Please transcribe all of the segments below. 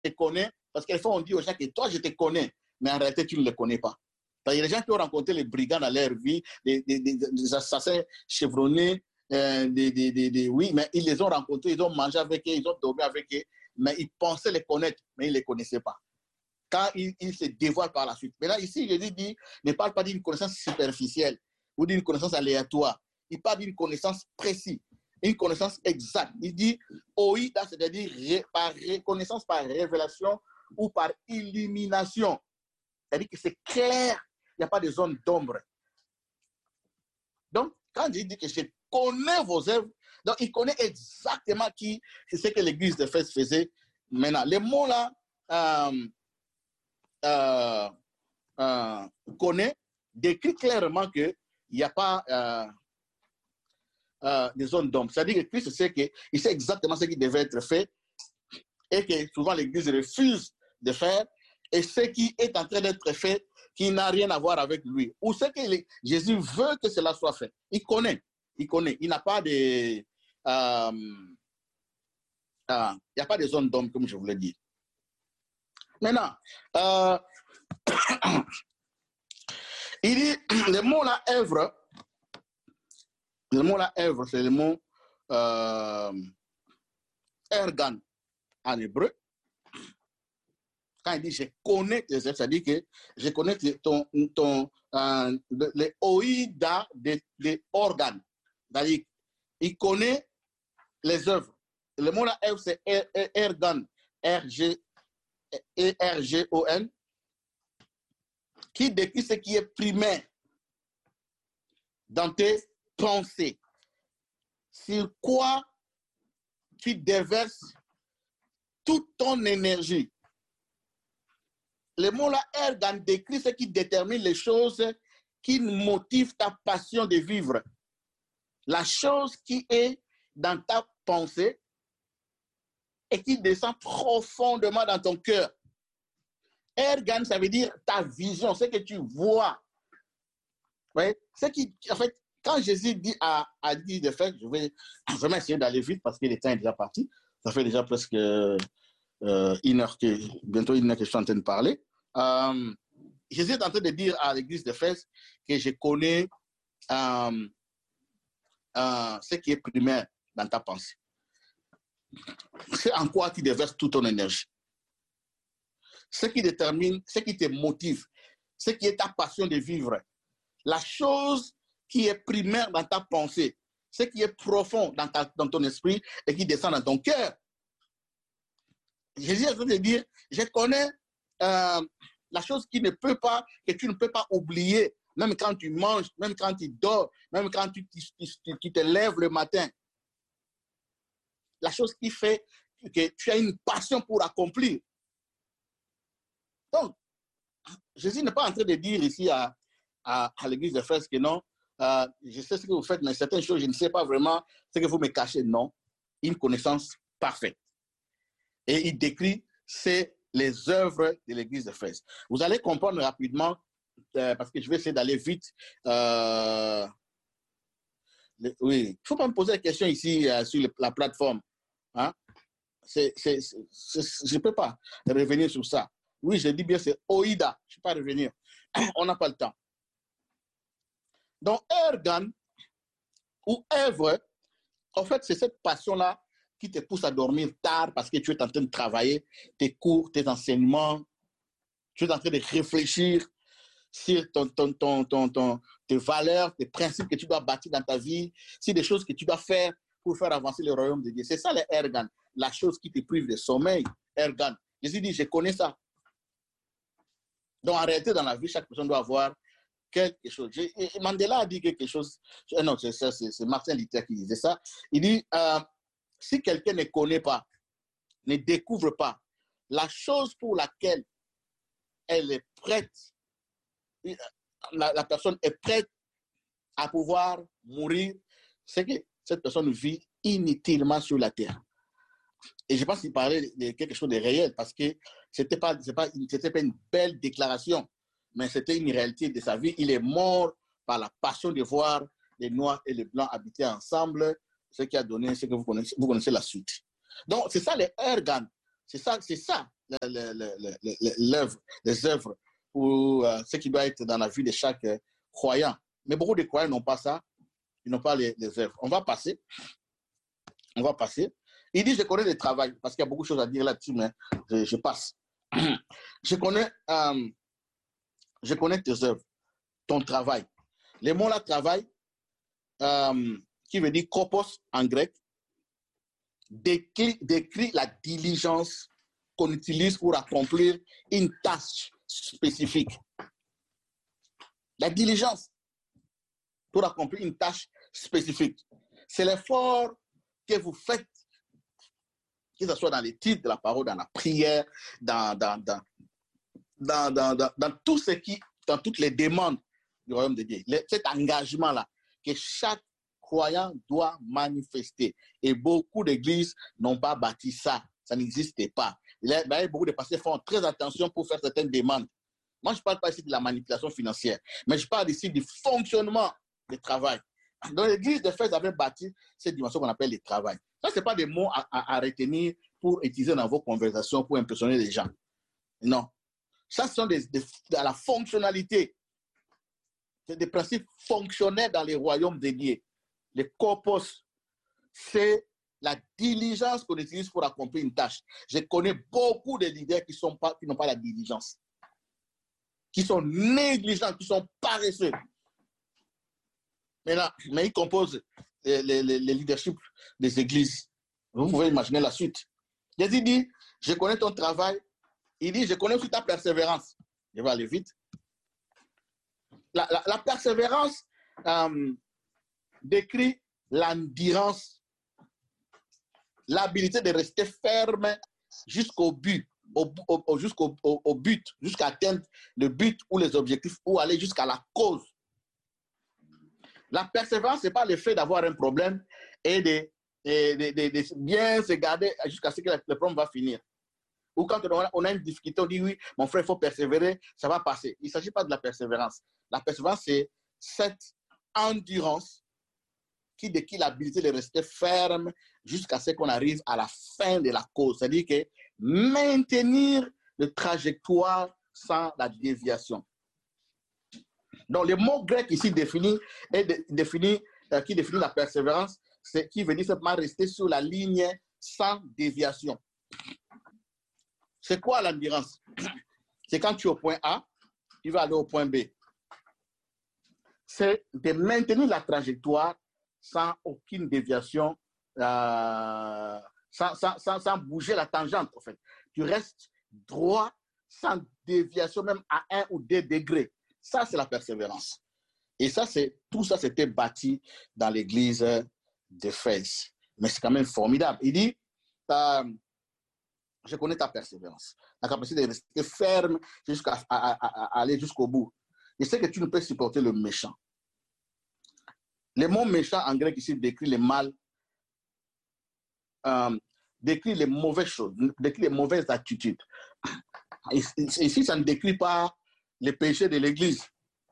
te connais, parce qu'à fois on dit aux gens que toi je te connais, mais en réalité tu ne les connais pas. Il y a des gens qui ont rencontré les brigands dans leur vie, des assassins chevronnés, oui, mais ils les ont rencontrés, ils ont mangé avec eux, ils ont dormi avec eux, mais ils pensaient les connaître, mais ils ne les connaissaient pas. Quand ils se dévoilent par la suite. Mais là, ici, Jésus dit, ne parle pas d'une connaissance superficielle ou d'une connaissance aléatoire. Il parle d'une connaissance précise, une connaissance exacte. Il dit, oïda, c'est-à-dire par connaissance, par révélation ou par illumination. C'est-à-dire que c'est clair, il n'y a pas de zone d'ombre. Donc, quand il dit que je connais vos œuvres, donc il connaît exactement qui, c'est ce que l'église d'Éphèse faisait. Maintenant, les mots là, connaît, décrit clairement qu'il n'y a pas de zone d'ombre. C'est-à-dire que Christ sait qu'il sait exactement ce qui devait être fait et que souvent l'église refuse de faire, et ce qui est en train d'être fait qui n'a rien à voir avec lui, ou ce que Jésus veut que cela soit fait. Il connaît, il n'a pas de... il n'y a pas de zone d'ombre, comme je vous l'ai dit. Maintenant, il dit, le mot là, œuvre, c'est le mot ergan en hébreu. Quand il dit je connais tes œuvres, ça dit que je connais les oïda des organes. C'est-à-dire, il connaît les œuvres. Le mot là, œuvre, c'est ergan, R-G-O-N, qui décrit ce qui est primaire dans tes pensées. Sur quoi tu déverses toute ton énergie. Le mot là, ergan, décrit ce qui détermine les choses qui motivent ta passion de vivre. La chose qui est dans ta pensée et qui descend profondément dans ton cœur. Ergan, ça veut dire ta vision, ce que tu vois. Ouais? Ce qui, en fait, quand Jésus dit à l'église d'Éphèse, je vais vraiment essayer d'aller vite parce que le temps est déjà parti. Ça fait déjà presque bientôt une heure que je suis en train de parler. Jésus est en train de dire à l'église d'Éphèse que je connais ce qui est primaire dans ta pensée. C'est en quoi tu déverses toute ton énergie. Ce qui détermine, ce qui te motive, ce qui est ta passion de vivre. La chose qui est primaire dans ta pensée, ce qui est profond dans ton esprit et qui descend dans ton cœur. Jésus est en train de dire, je connais la chose qui ne peut pas, que tu ne peux pas oublier, même quand tu manges, même quand tu dors, même quand tu te lèves le matin. La chose qui fait que tu as une passion pour accomplir. Donc, Jésus n'est pas en train de dire ici à l'église d'Éphèse que non, je sais ce que vous faites, mais certaines choses, je ne sais pas vraiment ce que vous me cachez. Non, une connaissance parfaite. Et il décrit, c'est les œuvres de l'église d'Éphèse. Vous allez comprendre rapidement, parce que je vais essayer d'aller vite. Oui, il faut pas me poser la question ici sur la plateforme. Hein? Je ne peux pas revenir sur ça. Oui, je dis bien, c'est oïda. Je ne peux pas revenir. On n'a pas le temps. Donc, ergan ou œuvre, en fait, c'est cette passion-là qui te pousse à dormir tard parce que tu es en train de travailler tes cours, tes enseignements. Tu es en train de réfléchir sur tes valeurs, tes principes que tu dois bâtir dans ta vie, sur des choses que tu dois faire pour faire avancer le royaume de Dieu. C'est ça, le ergan, la chose qui te prive de sommeil, ergan. Jésus dit, je connais ça. Donc, en réalité, dans la vie, chaque personne doit avoir quelque chose. Mandela a dit quelque chose. Non, c'est Martin Luther qui disait ça. Il dit, si quelqu'un ne connaît pas, ne découvre pas la chose pour laquelle elle est prête, la personne est prête à pouvoir mourir, c'est que cette personne vit inutilement sur la terre. Et je pense qu'il parlait de quelque chose de réel parce que c'était pas une belle déclaration, mais c'était une réalité de sa vie. Il est mort par la passion de voir les Noirs et les Blancs habiter ensemble, ce qui a donné ce que vous connaissez la suite. Donc, c'est ça les ergan. C'est ça les œuvres ou ce qui doit être dans la vie de chaque croyant. Mais beaucoup de croyants n'ont pas ça, ils n'ont pas les œuvres. On va passer. Il dit, je connais le travail, parce qu'il y a beaucoup de choses à dire là-dessus, mais je passe. Je connais tes œuvres, ton travail. Le mot là, travail, qui veut dire kopos en grec, décrit la diligence qu'on utilise pour accomplir une tâche spécifique. La diligence pour accomplir une tâche spécifique. C'est l'effort que vous faites, que ce soit dans l'étude de la parole, dans la prière, dans tout ce qui, dans toutes les demandes du royaume de Dieu. Cet engagement-là que chaque croyant doit manifester. Et beaucoup d'églises n'ont pas bâti ça. Ça n'existait pas. Beaucoup de pasteurs font très attention pour faire certaines demandes. Moi, je ne parle pas ici de la manipulation financière, mais je parle ici du fonctionnement du travail. Dans l'église de Fès avait bâti cette dimension qu'on appelle le travail. Ça, ce n'est pas des mots à retenir pour utiliser dans vos conversations pour impressionner les gens. Non. Ça, ce sont de la fonctionnalité. C'est des principes fonctionnels dans les royaumes de Dieu. Les kopos, c'est la diligence qu'on utilise pour accomplir une tâche. Je connais beaucoup de leaders qui n'ont pas la diligence, qui sont négligents, qui sont paresseux. Mais ils composent les leaderships des églises. Vous pouvez imaginer la suite. Jésus dit, je connais ton travail. Il dit, je connais aussi ta persévérance. Je vais aller vite. La persévérance décrit l'endurance, l'habilité de rester ferme jusqu'au but, jusqu'au but, jusqu'à atteindre le but ou les objectifs, ou aller jusqu'à la cause. La persévérance, ce n'est pas le fait d'avoir un problème et de bien se garder jusqu'à ce que le problème va finir. Ou quand on a une difficulté, on dit oui, mon frère, il faut persévérer, ça va passer. Il ne s'agit pas de la persévérance. La persévérance, c'est cette endurance qui décrit l'habilité de rester ferme jusqu'à ce qu'on arrive à la fin de la cause. C'est-à-dire que maintenir le trajectoire sans la déviation. Donc, le mot grec ici qui définit la persévérance, c'est qui veut dire simplement rester sur la ligne sans déviation. C'est quoi l'endurance? C'est quand tu es au point A, tu vas aller au point B. C'est de maintenir la trajectoire sans aucune déviation, sans bouger la tangente, en fait. Tu restes droit sans déviation, même à 1 ou 2 degrés. Ça, c'est la persévérance. Et tout ça, c'était bâti dans l'église d'Éphèse. Mais c'est quand même formidable. Il dit, je connais ta persévérance, la capacité de rester ferme jusqu'à aller jusqu'au bout. Je sais que tu ne peux supporter le méchant. Le mot méchant en grec ici décrit le mal, décrit les mauvaises choses, décrit les mauvaises attitudes. Ici, ça ne décrit pas les péchés de l'église.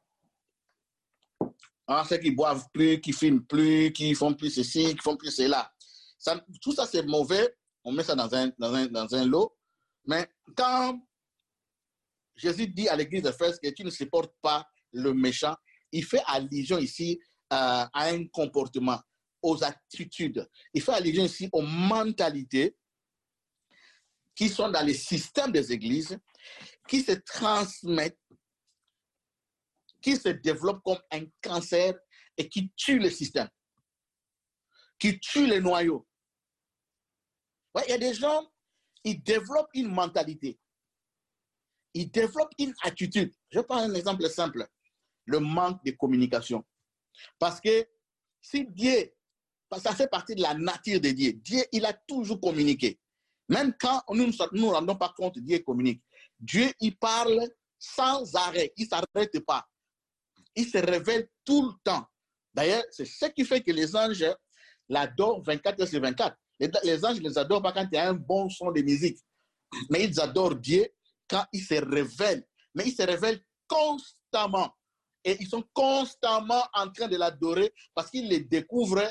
Ceux qui boivent plus, qui fument plus, qui font plus ceci, qui font plus cela. Tout ça, c'est mauvais. On met ça dans un lot. Mais quand Jésus dit à l'église d'Éphèse que tu ne supportes pas le méchant, il fait allusion ici à un comportement, aux attitudes. Il fait allusion ici aux mentalités qui sont dans les systèmes des églises, qui se transmettent, qui se développent comme un cancer et qui tuent le système, qui tuent les noyaux. Ouais, il y a des gens, ils développent une mentalité, ils développent une attitude. Je prends un exemple simple, le manque de communication. Parce que si Dieu, ça fait partie de la nature de Dieu, Dieu, il a toujours communiqué. Même quand nous ne nous rendons pas compte, Dieu communique. Dieu, il parle sans arrêt, il ne s'arrête pas. Il se révèle tout le temps. D'ailleurs, c'est ce qui fait que les anges l'adorent 24 heures sur 24. Les anges ne les adorent pas quand il y a un bon son de musique. Mais ils adorent Dieu quand il se révèle. Mais il se révèle constamment. Et ils sont constamment en train de l'adorer parce qu'ils le découvrent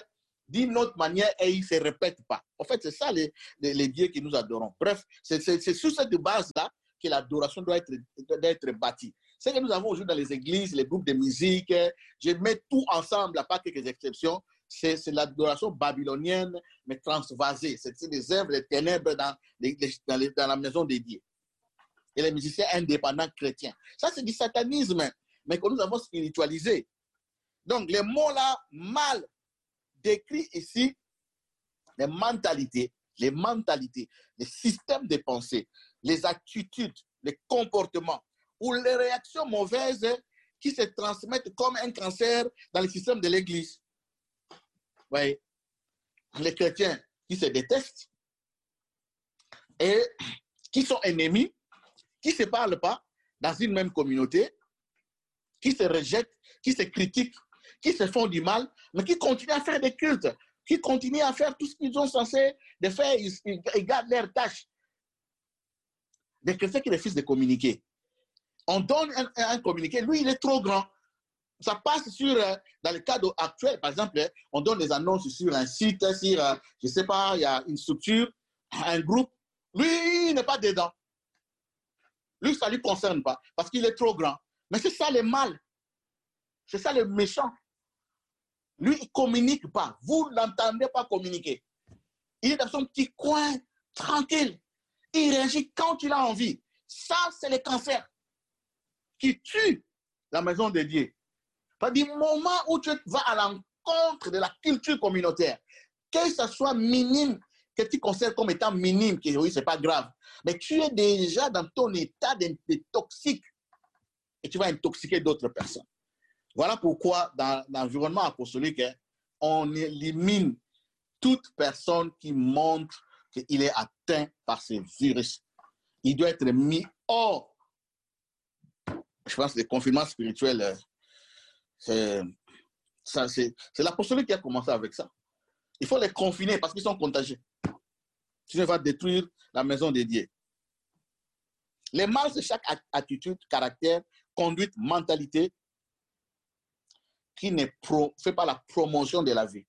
d'une autre manière et ils ne se répètent pas. En fait, c'est ça les dieux que nous adorons. Bref, c'est sur cette base-là que l'adoration doit être bâtie. Ce que nous avons aujourd'hui dans les églises, les groupes de musique, je mets tout ensemble, à part quelques exceptions, c'est l'adoration babylonienne, mais transvasée. C'est des œuvres, des ténèbres dans la maison des dieux. Et les musiciens indépendants chrétiens. Ça, c'est du satanisme, mais que nous avons spiritualisé. Donc, les mots-là, mal décrits ici, les mentalités, les systèmes de pensée, les attitudes, les comportements ou les réactions mauvaises qui se transmettent comme un cancer dans le système de l'Église. Oui. Les chrétiens qui se détestent et qui sont ennemis, qui ne se parlent pas dans une même communauté, qui se rejettent, qui se critiquent, qui se font du mal, mais qui continuent à faire des cultes, qui continuent à faire tout ce qu'ils sont censés de faire, ils gardent leurs tâches. Des chrétiens qui refusent de communiquer. On donne un communiqué, lui, il est trop grand. Ça passe sur, dans le cadre actuel, par exemple, on donne des annonces sur un site, sur, je ne sais pas, il y a une structure, un groupe. Lui, il n'est pas dedans. Lui, ça ne lui concerne pas, parce qu'il est trop grand. Mais c'est ça le mal. C'est ça le méchant. Lui, il ne communique pas. Vous ne l'entendez pas communiquer. Il est dans son petit coin, tranquille. Il réagit quand il a envie. Ça, c'est le cancer qui tue la maison de Dieu. Du moment où tu vas à l'encontre de la culture communautaire, que ce soit minime, que tu considères comme étant minime, que oui, ce n'est pas grave, mais tu es déjà dans ton état de toxique et tu vas intoxiquer d'autres personnes. Voilà pourquoi, dans l'environnement apostolique, on élimine toute personne qui montre qu'il est atteint par ce virus. Il doit être mis hors. Je pense que le confinement spirituel, c'est l'apostolique qui a commencé avec ça. Il faut les confiner parce qu'ils sont contagieux. Sinon, il va détruire la maison de Dieu. Les mal, c'est chaque attitude, caractère, conduite, mentalité qui ne fait pas la promotion de la vie.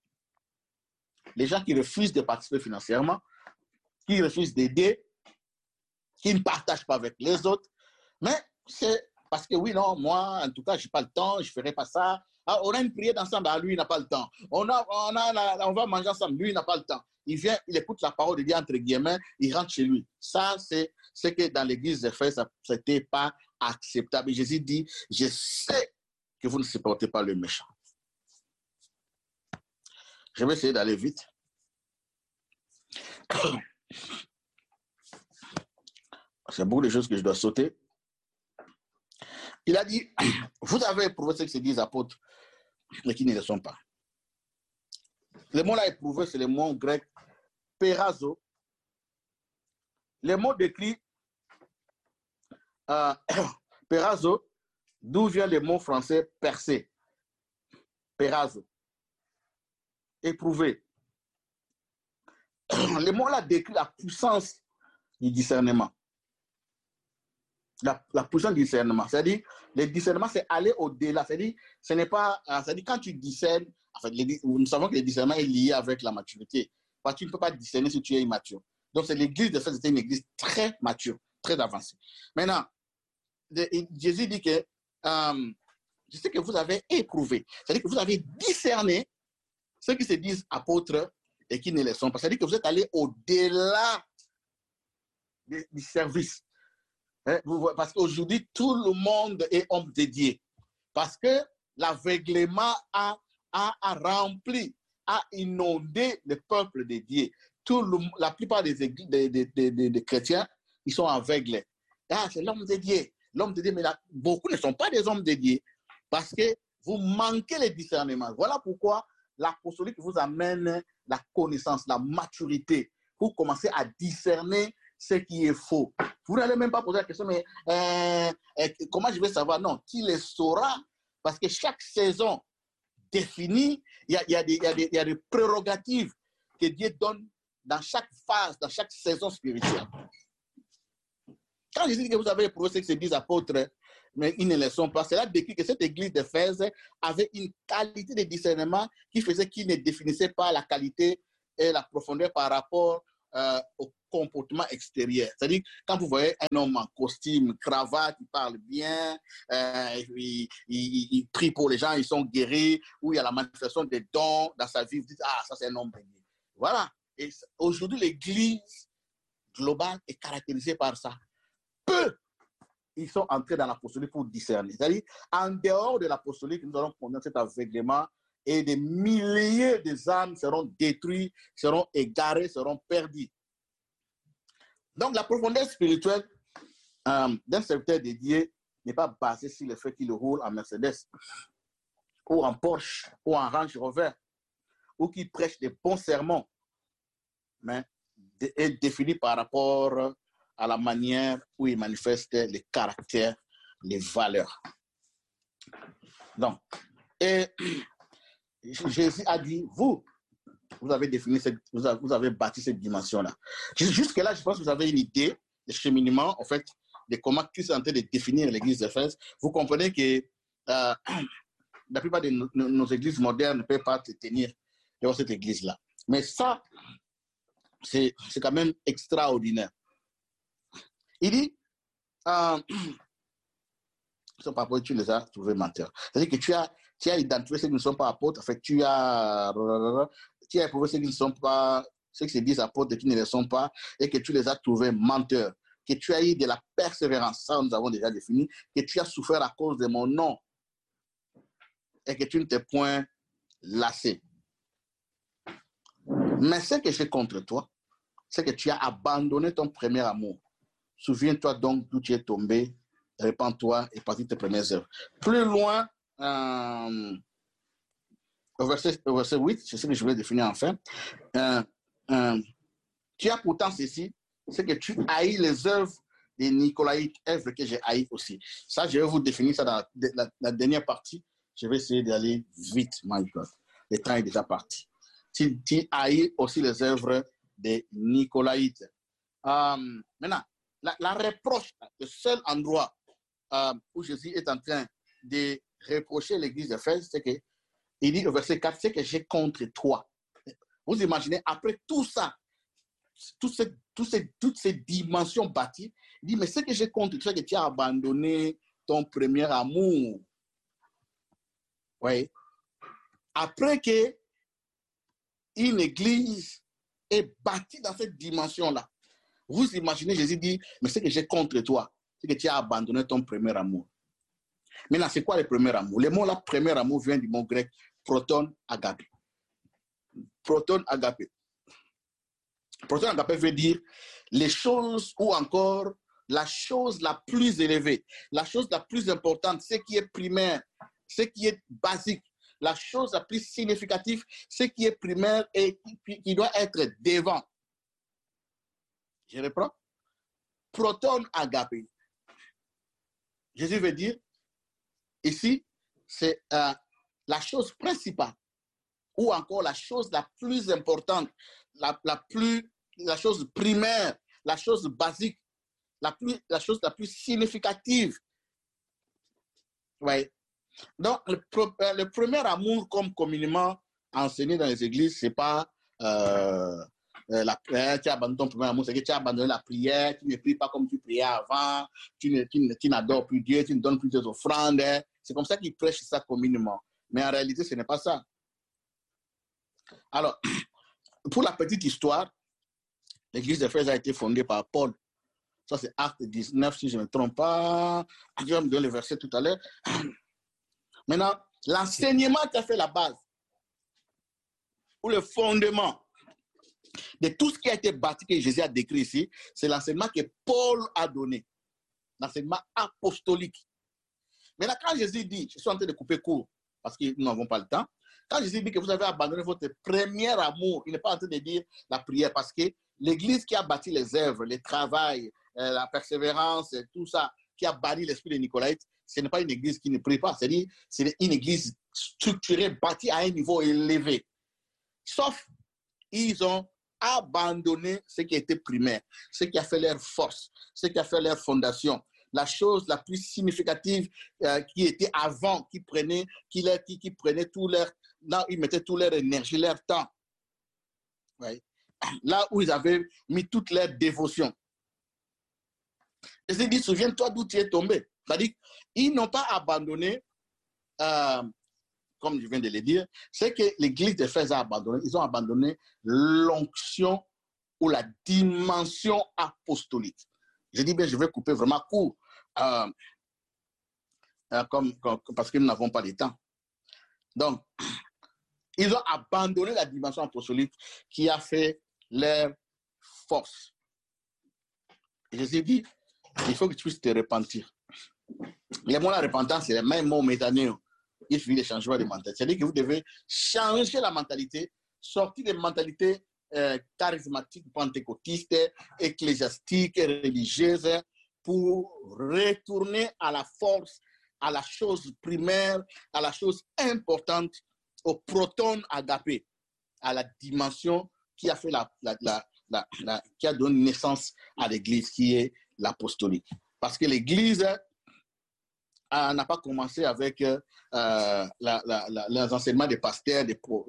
Les gens qui refusent de participer financièrement, qui refusent d'aider, qui ne partagent pas avec les autres, mais c'est parce que oui, non, moi, en tout cas, je n'ai pas le temps, je ne ferai pas ça. Ah, on a une prière ensemble, ah, lui, il n'a pas le temps. On va manger ensemble, lui, il n'a pas le temps. Il vient, il écoute la parole de Dieu, entre guillemets, il rentre chez lui. Ça, c'est ce que dans l'église de fait, ça n'était pas acceptable. Et Jésus dit, je sais que vous ne supportez pas le méchant. Je vais essayer d'aller vite. C'est beaucoup de choses que je dois sauter. Il a dit, vous avez éprouvé ce que se disent apôtres, mais qui ne le sont pas. Le mot là éprouvé, c'est le mot grec pérazo. Le mot décrit pérazo, d'où vient le mot français percé. Pérazo. Éprouvé. Le mot là décrit la puissance du discernement. La puissance du discernement. C'est-à-dire, le discernement, c'est aller au-delà. C'est-à-dire, ce n'est pas. C'est-à-dire, quand tu discernes, en fait, nous savons que le discernement est lié avec la maturité. Parce que tu ne peux pas discerner si tu es immature. Donc, c'est l'église de fait, c'était une église très mature, très avancée. Maintenant, Jésus dit que je sais que vous avez éprouvé. C'est-à-dire que vous avez discerné ceux qui se disent apôtres et qui ne le sont pas. C'est-à-dire que vous êtes allé au-delà du service. Parce qu'aujourd'hui, tout le monde est homme dédié. Parce que l'aveuglement a rempli, a inondé le peuple dédié. La plupart des chrétiens, ils sont aveugles. Ah, c'est l'homme dédié. L'homme dédié, mais là, beaucoup ne sont pas des hommes dédiés. Parce que vous manquez le discernement. Voilà pourquoi l'apostolique vous amène la connaissance, la maturité. Vous commencez à discerner ce qui est faux. Vous n'allez même pas poser la question, mais comment je vais savoir? Non, qui le saura? Parce que chaque saison définie, il y a des prérogatives que Dieu donne dans chaque phase, dans chaque saison spirituelle. Quand je dis que vous avez éprouvé ce que se disent apôtres mais ils ne le sont pas. Cela décrit que cette église d'Éphèse avait une qualité de discernement qui faisait qu'ils ne définissaient pas la qualité et la profondeur par rapport au comportement extérieur. C'est-à-dire, quand vous voyez un homme en costume, cravate, il parle bien, il prie pour les gens, ils sont guéris, ou il y a la manifestation des dons dans sa vie, vous dites, ah, ça c'est un homme béni. Voilà. Et aujourd'hui, l'église globale est caractérisée par ça. Peu, ils sont entrés dans l'apostolique pour discerner. C'est-à-dire, en dehors de l'apostolique, nous allons connaître cet aveuglement et des milliers d'âmes seront détruites, seront égarées, seront perdues. Donc, la profondeur spirituelle d'un serviteur dédié n'est pas basée sur le fait qu'il roule en Mercedes ou en Porsche ou en Range Rover ou qu'il prêche des bons sermons, mais est définie par rapport à la manière où il manifeste les caractères, les valeurs. Donc, et Jésus a dit, vous avez défini, vous avez bâti cette dimension-là. Jusque-là, je pense que vous avez une idée de cheminement, en fait, de comment Christ est en train de définir l'église d'Éphèse. Vous comprenez que la plupart de nos églises modernes ne peuvent pas se tenir devant cette église-là. Mais ça, c'est quand même extraordinaire. Il dit, tu les as trouvés menteurs. C'est-à-dire que tu as identifié ceux qui ne sont pas apôtres, en fait, tu as éprouvé ceux qui ne sont pas, ceux qui se disent apôtres et qui ne le sont pas, et que tu les as trouvés menteurs, que tu as eu de la persévérance, ça nous avons déjà défini, que tu as souffert à cause de mon nom, et que tu ne t'es point lassé. Mais ce que j'ai contre toi, c'est que tu as abandonné ton premier amour. Souviens-toi donc d'où tu es tombé, répands-toi et pratique tes premières œuvres. Plus loin, au verset 8, c'est ce que je voulais définir enfin. Tu as pourtant ceci, c'est que tu haïs les œuvres des Nicolaïtes, œuvres que j'ai haïs aussi. Ça, je vais vous définir ça dans la dernière partie. Je vais essayer d'aller vite, my God. Le temps est déjà parti. Tu haïs aussi les œuvres des Nicolaïtes. Maintenant, la reproche, le seul endroit où Jésus est en train de reprocher l'église d'Éphèse, c'est que il dit au verset 4, c'est que j'ai contre toi. Vous imaginez, après tout ça, toutes ces dimensions bâties, il dit, mais ce que j'ai contre toi, c'est que tu as abandonné ton premier amour. Oui. Après que une église est bâtie dans cette dimension-là, vous imaginez, Jésus dit, mais ce que j'ai contre toi, c'est que tu as abandonné ton premier amour. Maintenant, c'est quoi le premier amour? Le mot là, premier amour, vient du mot grec proton agapé. Proton agapé. Proton agapé veut dire les choses ou encore la chose la plus élevée, la chose la plus importante, ce qui est primaire, ce qui est basique, la chose la plus significative, ce qui est primaire et qui doit être devant. Je reprends. Proton agapé. Jésus veut dire, ici, c'est la chose principale ou encore la chose la plus importante, la chose primaire, la chose basique, la chose la plus significative. Ouais. Donc, le premier amour, comme communément enseigné dans les églises, c'est pas la prière, tu as abandonné ton premier amour, c'est que tu as abandonné la prière, tu ne pries pas comme tu priais avant, tu n'adores plus Dieu, tu ne donnes plus tes offrandes. C'est comme ça qu'ils prêchent ça communément. Mais en réalité, ce n'est pas ça. Alors, pour la petite histoire, l'église d'Éphèse a été fondée par Paul. Ça, c'est Acte 19, si je ne me trompe pas. Je vais me donner le verset tout à l'heure. Maintenant, l'enseignement qui a fait la base, ou le fondement de tout ce qui a été bâti, que Jésus a décrit ici, c'est l'enseignement que Paul a donné. L'enseignement apostolique. Maintenant, quand Jésus dit, je suis en train de couper court, parce que nous n'avons pas le temps, quand Jésus dit que vous avez abandonné votre premier amour, il n'est pas en train de dire la prière, parce que l'église qui a bâti les œuvres, le travail, la persévérance, tout ça, qui a banni l'esprit de Nicolaïte, ce n'est pas une église qui ne prie pas, c'est-à-dire c'est une église structurée, bâtie à un niveau élevé. Sauf, ils ont abandonné ce qui était primaire, ce qui a fait leur force, ce qui a fait leur fondation. la chose la plus significative qui était avant, qui prenait tout leur, là où ils mettaient toute leur énergie, leur temps. Ouais. Là où ils avaient mis toute leur dévotion. Et c'est dit, souviens-toi d'où tu es tombé. C'est-à-dire, ils n'ont pas abandonné, comme je viens de le dire, c'est que l'église d'Éphèse a abandonné. Ils ont abandonné l'onction ou la dimension apostolique. Je dis bien, je vais couper vraiment court, parce que nous n'avons pas de temps. Donc, ils ont abandonné la dimension apostolique qui a fait leur force. Et Jésus dit, il faut que tu puisses te repentir. Les mots de la repentance, c'est les mêmes mots métanéo. Il suffit de changer de mentalité. C'est-à-dire que vous devez changer la mentalité, sortir des mentalités charismatiques, pentecôtistes, ecclésiastiques, religieuses, pour retourner à la force, à la chose primaire, à la chose importante, au proton agapé, à la dimension qui a fait qui a donné naissance à l'Église, qui est l'apostolique. Parce que l'Église n'a pas commencé avec les enseignements des pasteurs,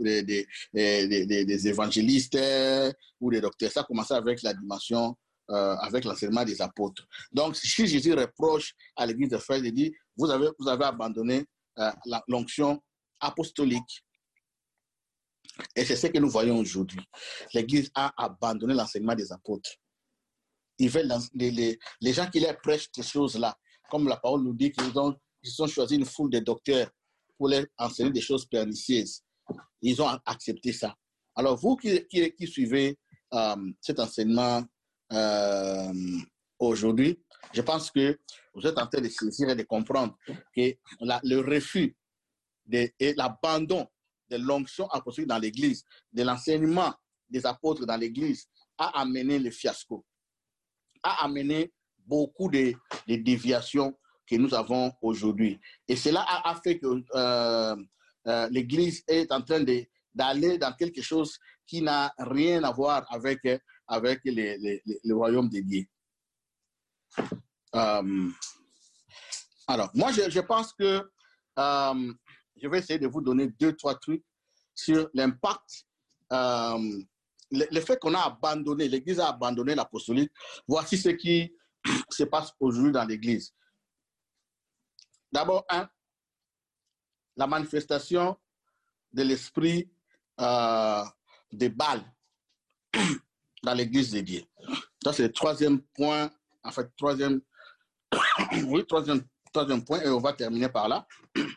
des évangélistes ou des docteurs. Ça a commencé avec la dimension, avec l'enseignement des apôtres. Donc, si Jésus reproche à l'Église d'Éphèse, il dit, vous avez abandonné l'onction apostolique. Et c'est ce que nous voyons aujourd'hui. L'Église a abandonné l'enseignement des apôtres. Ils veulent les gens qui leur prêchent ces choses-là, comme la parole nous dit qu'ils ont choisi une foule de docteurs pour leur enseigner des choses pernicieuses. Ils ont accepté ça. Alors, vous qui suivez cet enseignement aujourd'hui, je pense que vous êtes en train de saisir et de comprendre que le refus et l'abandon de l'onction apostolique dans l'Église, de l'enseignement des apôtres dans l'Église, a amené le fiasco, a amené beaucoup de déviations que nous avons aujourd'hui. Et cela a fait que l'Église est en train d'aller dans quelque chose qui n'a rien à voir avec le royaume de Dieu. Alors, moi, je pense que je vais essayer de vous donner 2-3 trucs sur l'impact, le fait qu'on a abandonné, l'Église a abandonné l'apostolique. Voici ce qui se passe aujourd'hui dans l'Église. D'abord, la manifestation de l'esprit de Baal dans l'Église de Dieu. Ça, c'est le troisième point, en fait, troisième point, et on va terminer par là.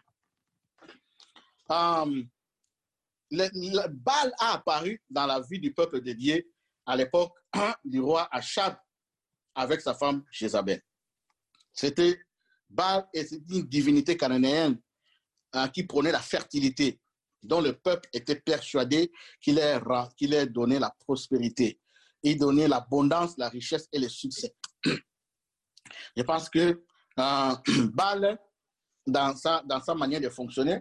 Le Baal a apparu dans la vie du peuple de Dieu à l'époque du roi Achab avec sa femme Jézabel. Baal est une divinité cananéenne qui prônait la fertilité, dont le peuple était persuadé qu'il leur donnait la prospérité. Il donnait l'abondance, la richesse et le succès. Je pense que Baal, dans sa manière de fonctionner,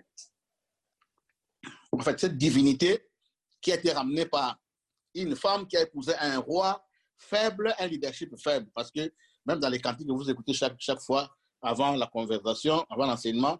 en fait, cette divinité qui a été ramenée par une femme qui a épousé un roi faible, un leadership faible. Parce que même dans les cantiques que vous écoutez chaque fois, avant la conversation, avant l'enseignement,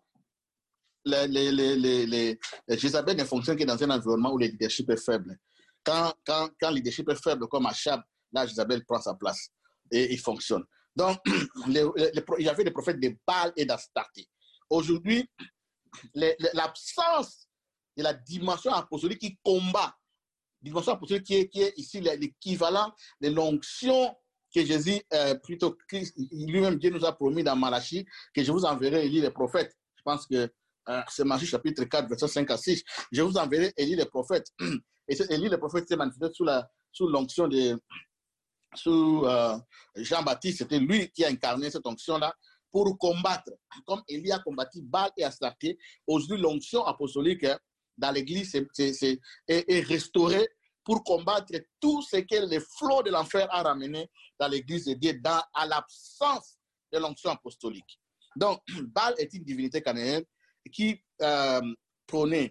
Jézabel ne fonctionne que dans un environnement où le leadership est faible. Quand le leadership est faible, comme Achab, là, Jézabel prend sa place et il fonctionne. Donc, il y avait des prophètes de Baal et d'Astarté. Aujourd'hui, l'absence de la dimension apostolique qui combat, dimension apostolique qui est ici l'équivalent de l'onction que Jésus, plutôt lui-même, Dieu nous a promis dans Malachie, que je vous enverrai Élie les prophètes. Je pense que c'est Malachie chapitre 4, verset 5 à 6. Je vous enverrai Élie les prophètes. Et Élie les prophètes s'est manifesté sous l'onction de Jean-Baptiste. C'était lui qui a incarné cette onction-là pour combattre. Comme Élie a combattu Baal et Astarté, aujourd'hui l'onction apostolique dans l'Église est restaurée pour combattre tout ce que le flot de l'enfer a ramené dans l'Église de Dieu à l'absence de l'onction apostolique. Donc, Baal est une divinité cananéenne qui prônait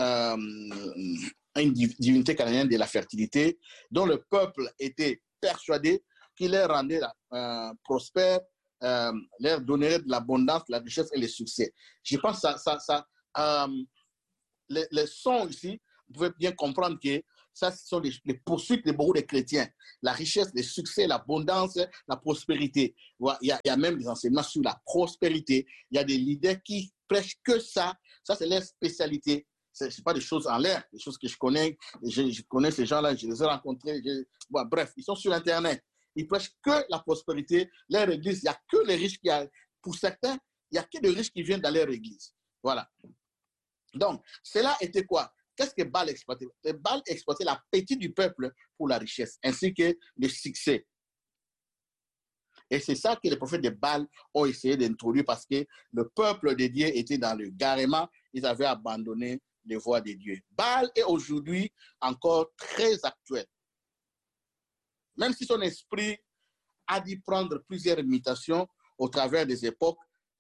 une divinité cananéenne de la fertilité, dont le peuple était persuadé qu'il les rendait prospères, leur donnerait de l'abondance, la richesse et le succès. Je pense que les sons ici, vous pouvez bien comprendre que ça, ce sont les poursuites de beaucoup de chrétiens. La richesse, le succès, l'abondance, la prospérité. Il y a même des enseignements sur la prospérité. Il y a des leaders qui prêchent que ça. Ça, c'est leur spécialité. Ce n'est pas des choses en l'air, des choses que je connais. Je connais ces gens-là, je les ai rencontrés. Bref, ils sont sur Internet. Ils prêchent que la prospérité. Leur église, il n'y a que les riches qui a. Pour certains, il n'y a que des riches qui viennent dans leur église. Voilà. Donc, cela était quoi? Qu'est-ce que Baal exploitait? Baal exploitait l'appétit du peuple pour la richesse, ainsi que le succès. Et c'est ça que les prophètes de Baal ont essayé d'introduire parce que le peuple de Dieu était dans le garement, ils avaient abandonné les voies de Dieu. Baal est aujourd'hui encore très actuel. Même si son esprit a dû prendre plusieurs mutations au travers des époques,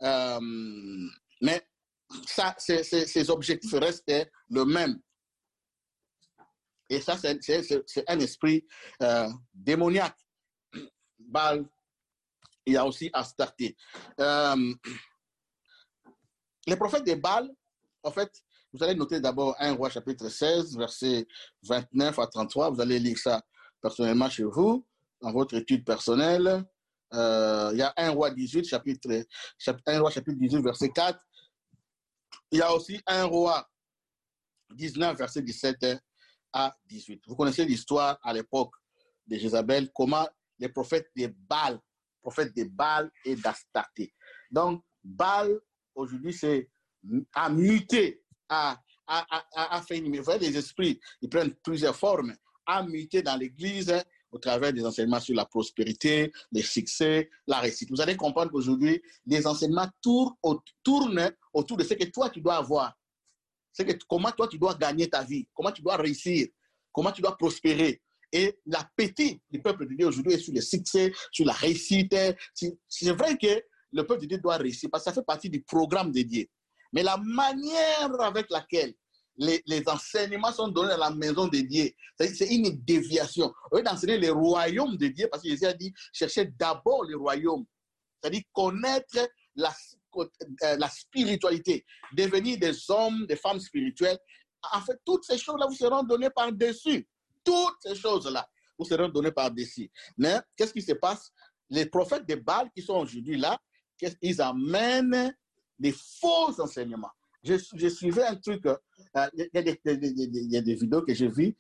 mais ça, ses objectifs restent le même. Et ça, c'est un esprit démoniaque. Baal, il y a aussi Astarté. Les prophètes de Baal, en fait, vous allez noter d'abord 1 Roi chapitre 16, versets 29 à 33. Vous allez lire ça personnellement chez vous, dans votre étude personnelle. Il y a 1 Roi 18, chapitre 18, verset 4. Il y a aussi 1 Roi 19, verset 17 à 18. Vous connaissez l'histoire à l'époque de Jézabel, comment les prophètes de Baal et d'Astarté. Donc, Baal, aujourd'hui, a muté, a fait une... Vous voyez, les esprits, ils prennent plusieurs formes, a muté dans l'Église au travers des enseignements sur la prospérité, le succès, la réussite. Vous allez comprendre qu'aujourd'hui, les enseignements tournent autour de ce que toi, tu dois avoir. Comment toi, tu dois gagner ta vie, comment tu dois réussir, comment tu dois prospérer. Et l'appétit du peuple de Dieu aujourd'hui est sur le succès, sur la réussite. C'est vrai que le peuple de Dieu doit réussir parce que ça fait partie du programme de Dieu. Mais la manière avec laquelle les enseignements sont donnés dans la maison de Dieu, c'est une déviation. Au lieu d'enseigner les royaumes de Dieu, parce que Jésus a dit, cherchez d'abord les royaumes. C'est-à-dire connaître la spiritualité, devenir des hommes, des femmes spirituelles. En fait, toutes ces choses-là vous seront données par-dessus. Toutes ces choses-là vous seront données par-dessus. Mais qu'est-ce qui se passe? Les prophètes de Baal qui sont aujourd'hui là, ils amènent des faux enseignements. Je suivais un truc, il y a des vidéos que j'ai vues,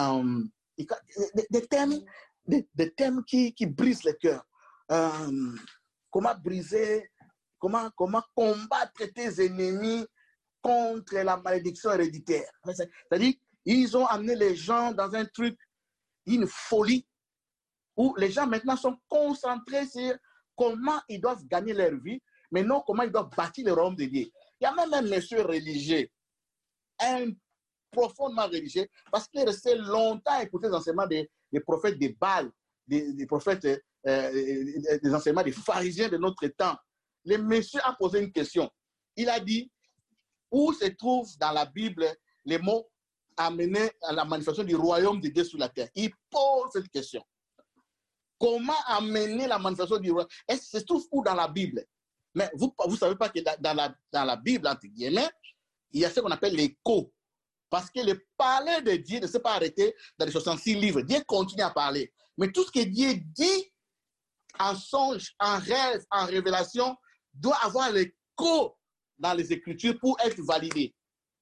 des thèmes qui brisent le cœur. Comment briser, comment combattre tes ennemis contre la malédiction héréditaire. C'est-à-dire, ils ont amené les gens dans un truc, une folie, où les gens maintenant sont concentrés sur comment ils doivent gagner leur vie, mais non comment ils doivent bâtir le royaume de Dieu. Il y a même un monsieur religieux, un profondément religieux, parce qu'il est resté longtemps à écouter les enseignements des prophètes de Baal, des prophètes, des enseignements des pharisiens de notre temps. Le monsieur a posé une question. Il a dit, où se trouve dans la Bible les mots amener à la manifestation du royaume de Dieu sur la terre? Il pose cette question. Comment amener la manifestation du royaume? Est-ce que ça se trouve où dans la Bible? Mais vous ne savez pas que dans la Bible, entre guillemets, il y a ce qu'on appelle l'écho. Parce que le parler de Dieu ne s'est pas arrêté dans les 66 livres. Dieu continue à parler. Mais tout ce que Dieu dit en songe, en rêve, en révélation, doit avoir l'écho dans les Écritures pour être validé.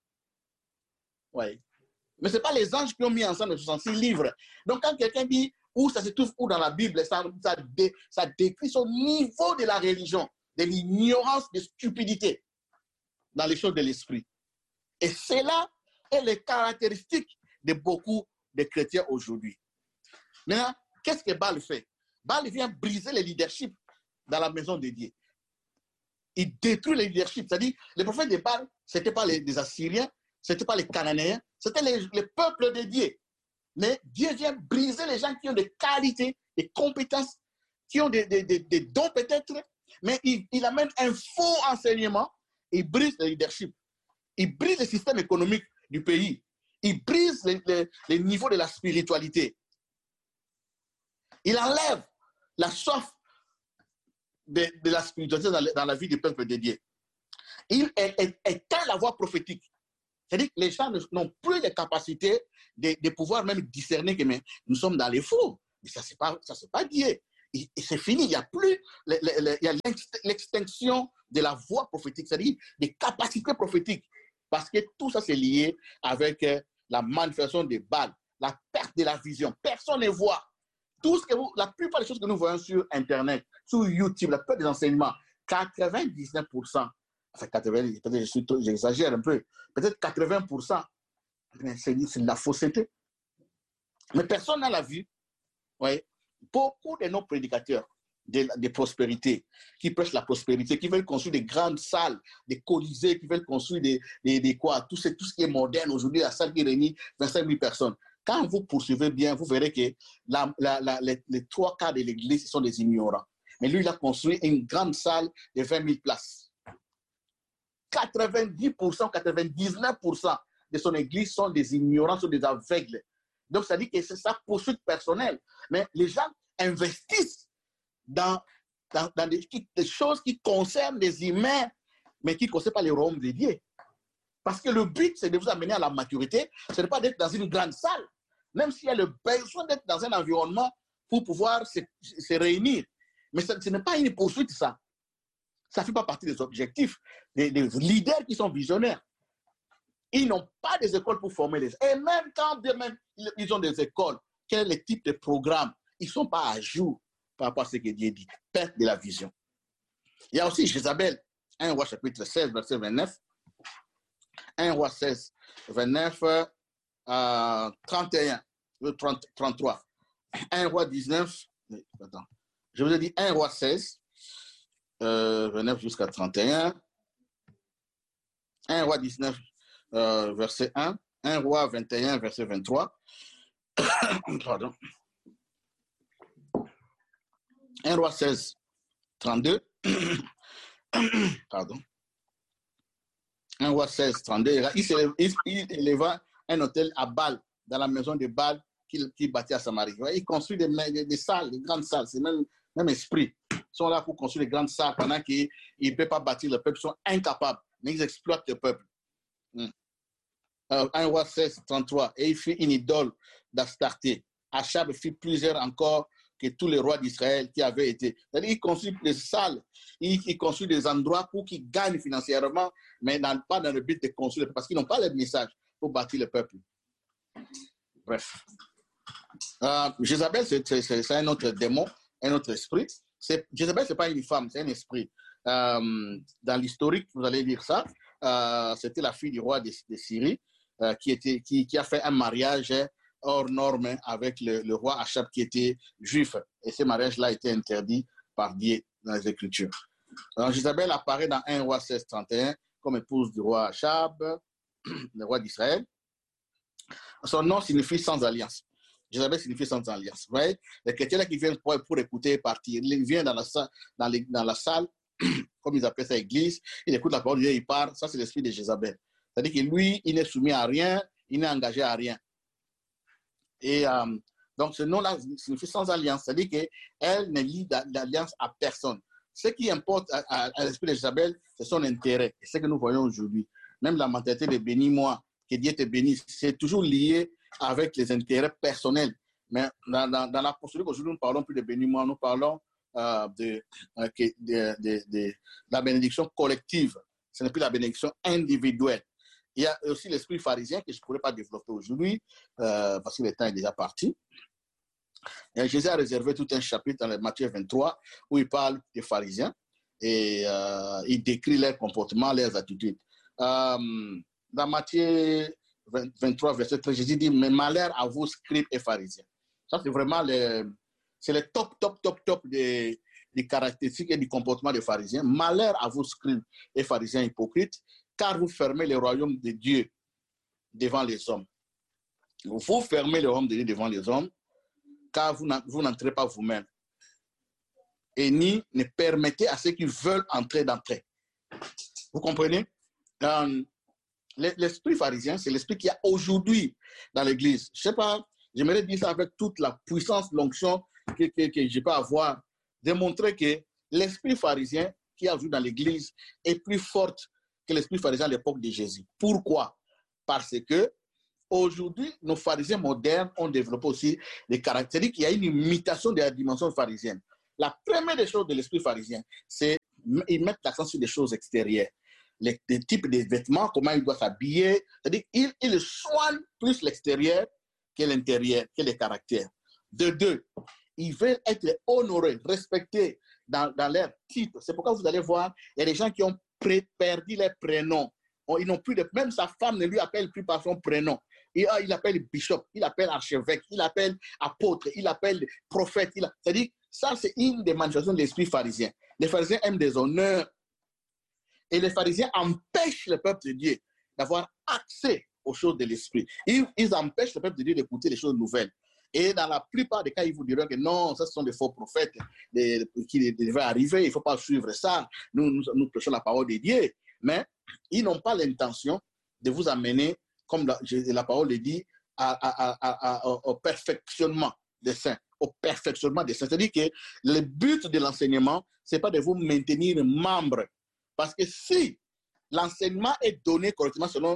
Oui. Mais ce n'est pas les anges qui ont mis ensemble les 66 livres. Donc, quand quelqu'un dit où ça se trouve où dans la Bible, ça décrit son niveau de la religion, de l'ignorance, de stupidité dans les choses de l'esprit. Et cela est les caractéristiques de beaucoup de chrétiens aujourd'hui. Maintenant, qu'est-ce que Baal fait? Baal vient briser le leadership dans la maison de Dieu. Il détruit le leadership. C'est-à-dire, les prophètes de Baal, ce n'étaient pas les Assyriens, ce n'étaient pas les Cananéens, c'était les peuples de Dieu. Mais Dieu vient briser les gens qui ont des qualités, des compétences, qui ont des dons peut-être, mais il amène un faux enseignement, il brise le leadership, il brise le système économique du pays, il brise les niveaux de la spiritualité. Il enlève la soif de la spiritualité dans la vie du peuple dédié. Il éteint la voix prophétique. C'est-à-dire que les gens n'ont plus les capacités de pouvoir même discerner que mais, nous sommes dans les faux. Mais ça, c'est pas Dieu. Et c'est fini. Il n'y a plus il y a l'extinction de la voix prophétique, c'est-à-dire des capacités prophétiques. Parce que tout ça, c'est lié avec la manifestation des Baals, la perte de la vision. Personne ne voit. La plupart des choses que nous voyons sur Internet, sur YouTube, la plupart des enseignements, 99%, enfin 80, peut-être j'exagère un peu, peut-être 80%, c'est de la fausseté. Mais personne n'a la vue. Ouais. Beaucoup de nos prédicateurs de prospérité, qui prêchent la prospérité, qui veulent construire des grandes salles, des colisées, qui veulent construire des quoi, tout ce qui est moderne aujourd'hui, la salle qui réunit 25 000 personnes. Quand vous poursuivez bien, vous verrez que les 3 quarts de l'église sont des ignorants. Mais lui, il a construit une grande salle de 20 000 places. 90%, 99% de son église sont des ignorants, sont des aveugles. Donc, ça dit que c'est sa poursuite personnelle. Mais les gens investissent dans des choses qui concernent les humains, mais qui ne concernent pas les royaumes de Dieu. Parce que le but, c'est de vous amener à la maturité. Ce n'est pas d'être dans une grande salle, même s'il y a le besoin d'être dans un environnement pour pouvoir se réunir. Mais ce n'est pas une poursuite, ça. Ça ne fait pas partie des objectifs des leaders qui sont visionnaires. Ils n'ont pas des écoles pour former les gens. Et même quand ils ont des écoles, quel est le type de programme? Ils ne sont pas à jour par rapport à ce que Dieu dit. Perte de la vision. Il y a aussi Jézabel, 1 Roi chapitre 16, verset 29. 1 Roi 16, 29, 31, 33. 1 Roi 19, attends. Je vous ai dit 1 Roi 16, 29 jusqu'à 31. 1 Roi 19, verset 1. 1 Roi 21, verset 23. Pardon. 1 Roi 16, 32. Pardon. 1 Roi 16, 32. Il éleva un hôtel à Baal, dans la maison de Baal qu'il bâtit à Samarie. Il construit des salles, des grandes salles. C'est même esprit. Ils sont là pour construire des grandes salles pendant qu'ils ne peuvent pas bâtir le peuple. Ils sont incapables, mais ils exploitent le peuple. 1 Roi 16, 33. Et il fit une idole d'Astarté. Achab fit plusieurs encore que tous les rois d'Israël qui avaient été. C'est-à-dire qu'il construit des salles, il construit des endroits pour qu'ils gagnent financièrement, mais pas dans le but de construire, parce qu'ils n'ont pas le message pour bâtir le peuple. Bref. Jézabel, c'est un autre démon, un autre esprit. Jézabel, ce n'est pas une femme, c'est un esprit. Dans l'historique, vous allez lire ça. C'était la fille du roi de Syrie qui a fait un mariage hors norme avec le roi Achab qui était juif. Et ce mariage-là a été interdit par Dieu dans les Écritures. Alors, Jézabel apparaît dans 1 Roi 16, 31 comme épouse du roi Achab, le roi d'Israël. Son nom signifie sans alliance. Jézabel signifie sans alliance. Vous voyez, les chrétiens qui viennent pour écouter et partir, ils viennent dans la salle, comme ils appellent ça église, il écoute la parole de Dieu, il part. Ça, c'est l'esprit de Jézabel. C'est-à-dire que lui, il n'est soumis à rien, il n'est engagé à rien. Et donc, ce nom-là signifie sans alliance. C'est-à-dire qu'elle ne lie d'alliance à personne. Ce qui importe à l'esprit de Jézabel, c'est son intérêt. Et c'est ce que nous voyons aujourd'hui. Même la mentalité de bénis-moi, que Dieu te bénisse, c'est toujours lié avec les intérêts personnels. Mais dans l'apostolique, aujourd'hui, nous ne parlons plus de bénis-moi, nous parlons de la bénédiction collective. Ce n'est plus la bénédiction individuelle. Il y a aussi l'esprit pharisien que je ne pourrais pas développer aujourd'hui parce que le temps est déjà parti. Et Jésus a réservé tout un chapitre dans Matthieu 23 où il parle des pharisiens et il décrit leur comportement, leurs attitudes. Dans Matthieu 23, verset 13, Jésus dit « Mais malheur à vous, scribes et pharisiens ». Ça, c'est vraiment le top des caractéristiques et du comportement des pharisiens. « Malheur à vous, scribes et pharisiens hypocrites, car vous fermez le royaume de Dieu devant les hommes. » Vous fermez le royaume de Dieu devant les hommes, car vous n'entrez pas vous-même. Et ni ne permettez à ceux qui veulent entrer d'entrer. Vous comprenez? L'esprit pharisien, c'est l'esprit qu'il y a aujourd'hui dans l'Église. Je ne sais pas, j'aimerais dire ça avec toute la puissance, l'onction que je peux avoir, démontrer que l'esprit pharisien qui a joué dans l'Église est plus fort que l'esprit pharisien à l'époque de Jésus. Pourquoi? Parce que aujourd'hui, nos pharisiens modernes ont développé aussi des caractéristiques. Il y a une imitation de la dimension pharisienne. La première des choses de l'esprit pharisien, c'est qu'ils mettent l'accent sur des choses extérieures. Les types de vêtements, comment il doit s'habiller. C'est-à-dire qu'il soigne plus l'extérieur que l'intérieur, que les caractères. De deux, ils veulent être honorés, respectés dans leur titre. C'est pourquoi vous allez voir, il y a des gens qui ont perdu les prénoms. Ils n'ont plus de... Même sa femme ne lui appelle plus par son prénom. Il appelle bishop, il appelle archevêque, il appelle apôtre, il appelle prophète. C'est-à-dire, ça, c'est une des manifestations de l'esprit pharisien. Les pharisiens aiment des honneurs. Et les pharisiens empêchent le peuple de Dieu d'avoir accès aux choses de l'esprit. Ils empêchent le peuple de Dieu d'écouter les choses nouvelles. Et dans la plupart des cas, ils vous diront que non, ça ce sont des faux prophètes qui devaient arriver, il ne faut pas suivre ça. Nous prêchons la parole de Dieu. Mais ils n'ont pas l'intention de vous amener, comme la parole le dit, au perfectionnement des saints. Au perfectionnement des saints. C'est-à-dire que le but de l'enseignement, ce n'est pas de vous maintenir membre. Parce que si l'enseignement est donné correctement selon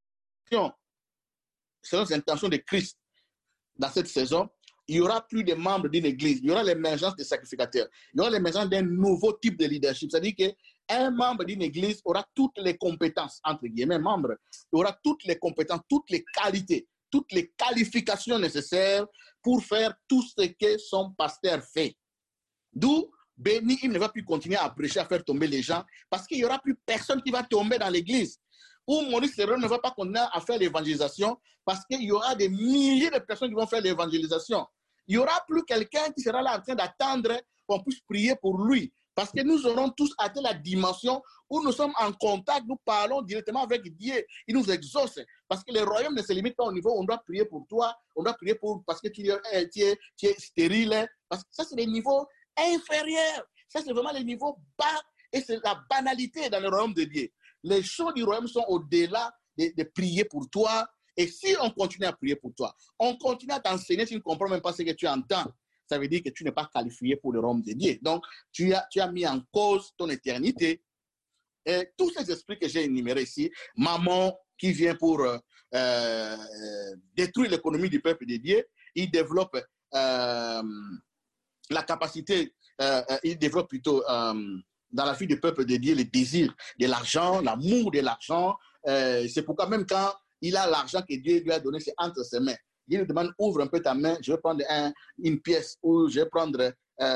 les intentions de Christ dans cette saison, il y aura plus de membres d'une église. Il y aura l'émergence des sacrificateurs. Il y aura l'émergence d'un nouveau type de leadership. C'est-à-dire qu'un membre d'une église aura toutes les compétences, entre guillemets, membre, il aura toutes les compétences, toutes les qualités, toutes les qualifications nécessaires pour faire tout ce que son pasteur fait. D'où béni, il ne va plus continuer à prêcher, à faire tomber les gens, parce qu'il n'y aura plus personne qui va tomber dans l'église. Ou Maurice Serreur ne va pas continuer à faire l'évangélisation, parce qu'il y aura des milliers de personnes qui vont faire l'évangélisation. Il n'y aura plus quelqu'un qui sera là en train d'attendre qu'on puisse prier pour lui. Parce que nous aurons tous atteint la dimension où nous sommes en contact, nous parlons directement avec Dieu. Il nous exauce. Parce que le royaume ne se limite pas au niveau où on doit prier pour toi, on doit prier parce que tu es stérile. Parce que ça, c'est des niveaux inférieurs. Ça, c'est vraiment les niveaux bas et c'est la banalité dans le royaume de Dieu. Les choses du royaume sont au-delà de prier pour toi. Et si on continue à prier pour toi, on continue à t'enseigner, tu ne comprends même pas ce que tu entends, ça veut dire que tu n'es pas qualifié pour le royaume de Dieu. Donc, tu as mis en cause ton éternité. Et tous ces esprits que j'ai énumérés ici, maman qui vient pour détruire l'économie du peuple de Dieu, il développe la capacité, il développe plutôt dans la vie du peuple de Dieu le désir de l'argent, l'amour de l'argent. C'est pourquoi même quand il a l'argent que Dieu lui a donné, c'est entre ses mains. Dieu lui demande, ouvre un peu ta main, je vais prendre une pièce ou je vais prendre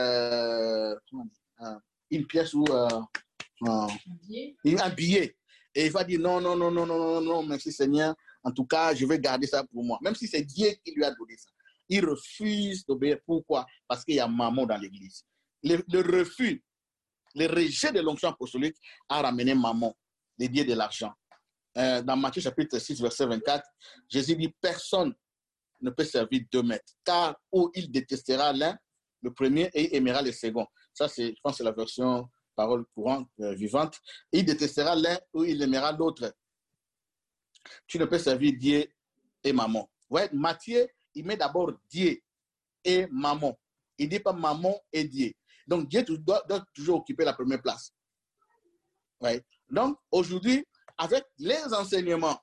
une pièce ou un billet. Et il va dire non, non, non, non, non, non, non, merci Seigneur. En tout cas, je vais garder ça pour moi. Même si c'est Dieu qui lui a donné ça. Il refuse d'obéir. Pourquoi? Parce qu'il y a maman dans l'église. Le refus, le rejet de l'onction apostolique a ramené maman, les dieux de l'argent. Dans Matthieu chapitre 6, verset 24, Jésus dit, personne ne peut servir 2 maîtres, car où il détestera l'un, le premier, et aimera le second. Ça, je pense que c'est la version parole courante, vivante. Il détestera l'un ou il aimera l'autre. Tu ne peux servir Dieu et maman. Ouais, Matthieu, il met d'abord Dieu et maman. Il ne dit pas maman et Dieu. Donc, Dieu doit toujours occuper la première place. Ouais. Donc, aujourd'hui, avec les enseignements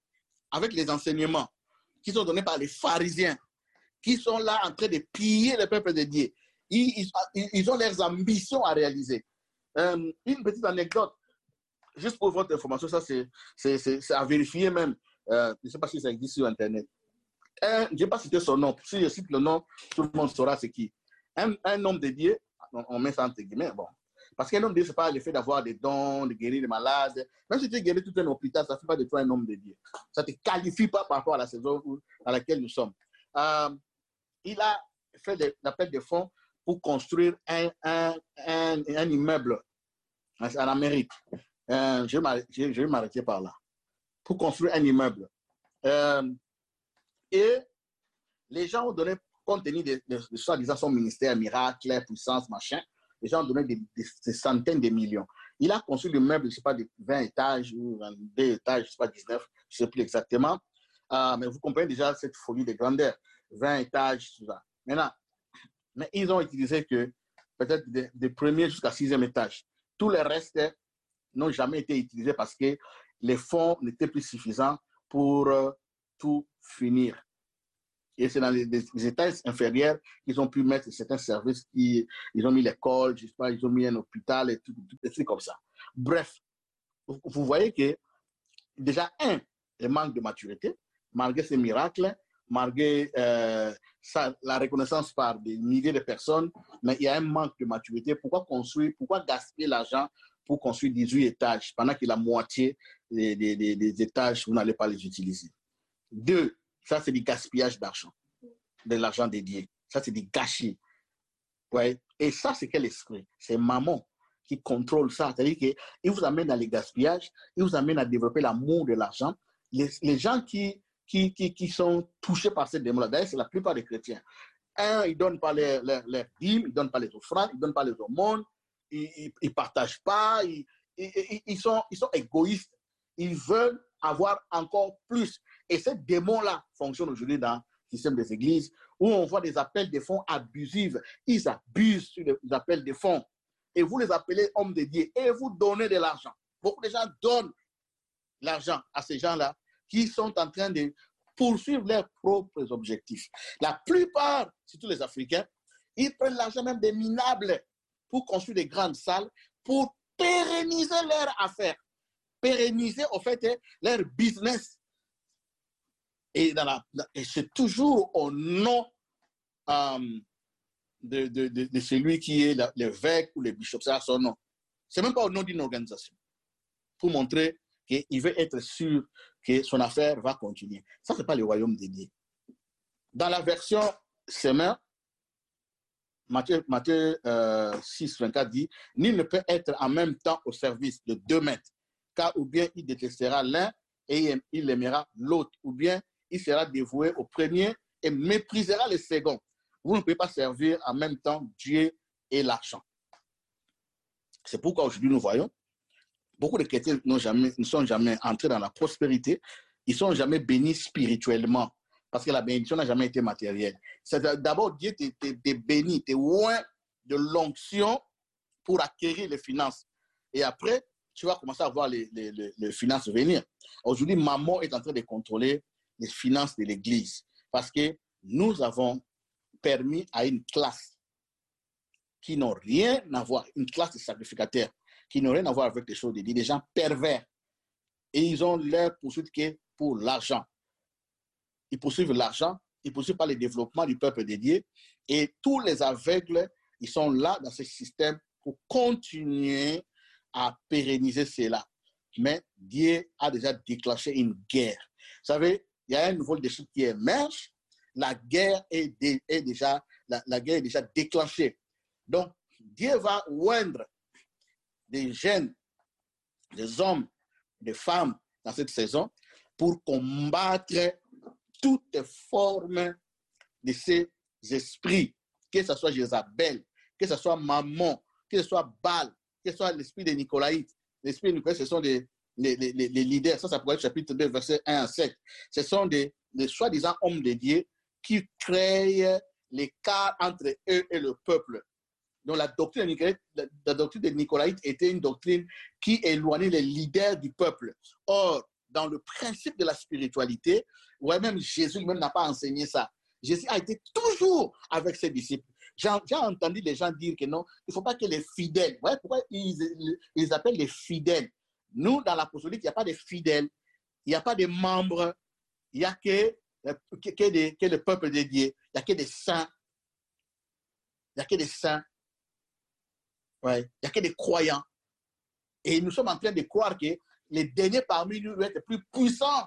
qui sont donnés par les pharisiens, qui sont là en train de piller le peuple de Dieu, ils ont leurs ambitions à réaliser. Une petite anecdote, juste pour votre information, ça c'est à vérifier même. Je ne sais pas si ça existe sur Internet. Je n'ai pas cité son nom. Si je cite le nom, tout le monde saura c'est qui. Un homme de Dieu, on met ça entre guillemets, bon. Parce qu'un homme de Dieu, ce n'est pas le fait d'avoir des dons, de guérir les malades. Même si tu guéris tout un hôpital, ça ne fait pas de toi un homme de Dieu. Ça ne te qualifie pas par rapport à la saison dans laquelle nous sommes. Il a fait l'appel de fonds pour construire un immeuble en Amérique. Je vais m'arrêter par là. Pour construire un immeuble. Et les gens ont donné, compte tenu de soi-disant son ministère, miracle, puissance, machin, les gens ont donné des centaines de millions. Il a construit l'immeuble, je ne sais pas, de 20 étages ou 22 étages, je ne sais pas, 19, je ne sais plus exactement. Mais vous comprenez déjà cette folie de grandeur. 20 étages, tout ça. Maintenant, mais ils ont utilisé que peut-être des premiers jusqu'à 6e étage. Tous les restes n'ont jamais été utilisés parce que les fonds n'étaient plus suffisants pour tout finir. Et c'est dans les étages inférieurs qu'ils ont pu mettre certains services. Ils ont mis l'école, je sais pas, ils ont mis un hôpital et tout, des trucs comme ça. Bref, vous voyez que déjà, le manque de maturité, malgré ces miracles, malgré la reconnaissance par des milliers de personnes, mais il y a un manque de maturité. Pourquoi construire, pourquoi gaspiller l'argent pour construire 18 étages pendant que la moitié des étages, vous n'allez pas les utiliser? 2, ça c'est du gaspillage d'argent, de l'argent dédié. Ça c'est du gâchis. Ouais. Et ça c'est quel esprit? C'est maman qui contrôle ça. C'est-à-dire qu'il vous amène dans les gaspillages, il vous amène à développer l'amour de l'argent. Les gens qui sont touchés par cette démon-là, d'ailleurs c'est la plupart des chrétiens. Ils ne donnent pas leurs dîmes, ils ne donnent pas les offrandes, ils ne donnent pas les aumônes, ils ne partagent pas, ils sont égoïstes. Ils veulent avoir encore plus. Et ce démon-là fonctionne aujourd'hui dans le système des églises où on voit des appels de fonds abusifs. Ils abusent sur les appels de fonds. Et vous les appelez hommes de Dieu et vous donnez de l'argent. Beaucoup de gens donnent l'argent à ces gens-là qui sont en train de poursuivre leurs propres objectifs. La plupart, surtout les Africains, ils prennent l'argent même des minables pour construire des grandes salles, pour pérenniser leurs affaires, pérenniser en fait leur business. Et c'est toujours au nom de celui qui est l'évêque ou le bishop, c'est à son nom. Ce n'est même pas au nom d'une organisation. Pour montrer qu'il veut être sûr que son affaire va continuer. Ça, ce n'est pas le royaume de Dieu. Dans la version Semeur, Matthieu 6, 24 dit, « Nul ne peut être en même temps au service de 2 maîtres, car ou bien il détestera l'un et il aimera l'autre, ou bien il sera dévoué au premier et méprisera le second. Vous ne pouvez pas servir en même temps Dieu et l'argent. » C'est pourquoi aujourd'hui nous voyons, beaucoup de chrétiens ne sont jamais entrés dans la prospérité, ils ne sont jamais bénis spirituellement, parce que la bénédiction n'a jamais été matérielle. D'abord, Dieu t'es béni, t'es loin de l'onction pour acquérir les finances. Et après, tu vas commencer à voir les finances venir. Aujourd'hui, maman est en train de contrôler les finances de l'Église, parce que nous avons permis à une classe qui n'ont rien à voir, une classe de sacrificateurs, qui n'ont rien à voir avec les choses de Dieu, des gens pervers. Et ils ont leur poursuite qui est pour l'argent. Ils poursuivent l'argent, ils ne poursuivent pas le développement du peuple de Dieu. Et tous les aveugles, ils sont là dans ce système pour continuer à pérenniser cela. Mais Dieu a déjà déclenché une guerre. Vous savez, il y a un nouveau leadership qui émerge. La guerre est déjà déclenchée. Donc, Dieu va oindre des jeunes, des hommes, des femmes dans cette saison pour combattre toutes formes de ces esprits, que ce soit Jézabel, que ce soit Mammon, que ce soit Baal, que ce soit l'esprit des Nicolaïtes. L'esprit des Nicolaïtes, ce sont les leaders. Ça pourrait être chapitre 2, verset 1 à 7. Ce sont des soi-disant hommes de Dieu qui créent l'écart entre eux et le peuple. Donc la doctrine des Nicolaïtes était une doctrine qui éloignait les leaders du peuple. Or, dans le principe de la spiritualité, ouais, même Jésus lui-même n'a pas enseigné ça. Jésus a été toujours avec ses disciples. J'ai entendu les gens dire que non, il ne faut pas que les fidèles, ouais, pourquoi ils appellent les fidèles? Nous, dans l'apostolique, il n'y a pas de fidèles, il n'y a pas de membres, il n'y a que le peuple de Dieu, il n'y a que des saints. Il n'y a que des saints. Ouais. Il n'y a que des croyants. Et nous sommes en train de croire que les derniers parmi nous vont être plus puissants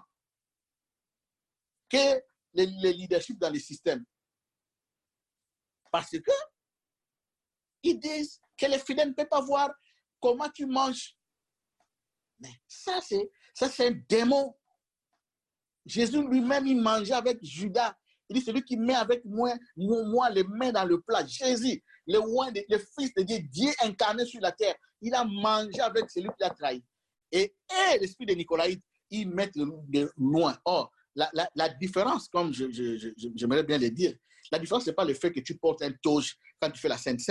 que les leaderships dans les systèmes. Parce que ils disent que les fidèles ne peuvent pas voir comment tu manges. Mais ça, c'est un démon. Jésus lui-même, il mangeait avec Judas. Il dit, celui qui met avec moi les mains dans le plat. Jésus, le Fils de Dieu, Dieu incarné sur la terre, il a mangé avec celui qui l'a trahi. Et l'esprit de Nicolaïde, ils mettent de loin. Or, la différence, comme j'aimerais bien le dire, la différence, ce n'est pas le fait que tu portes un toge quand tu fais la Sainte Seine,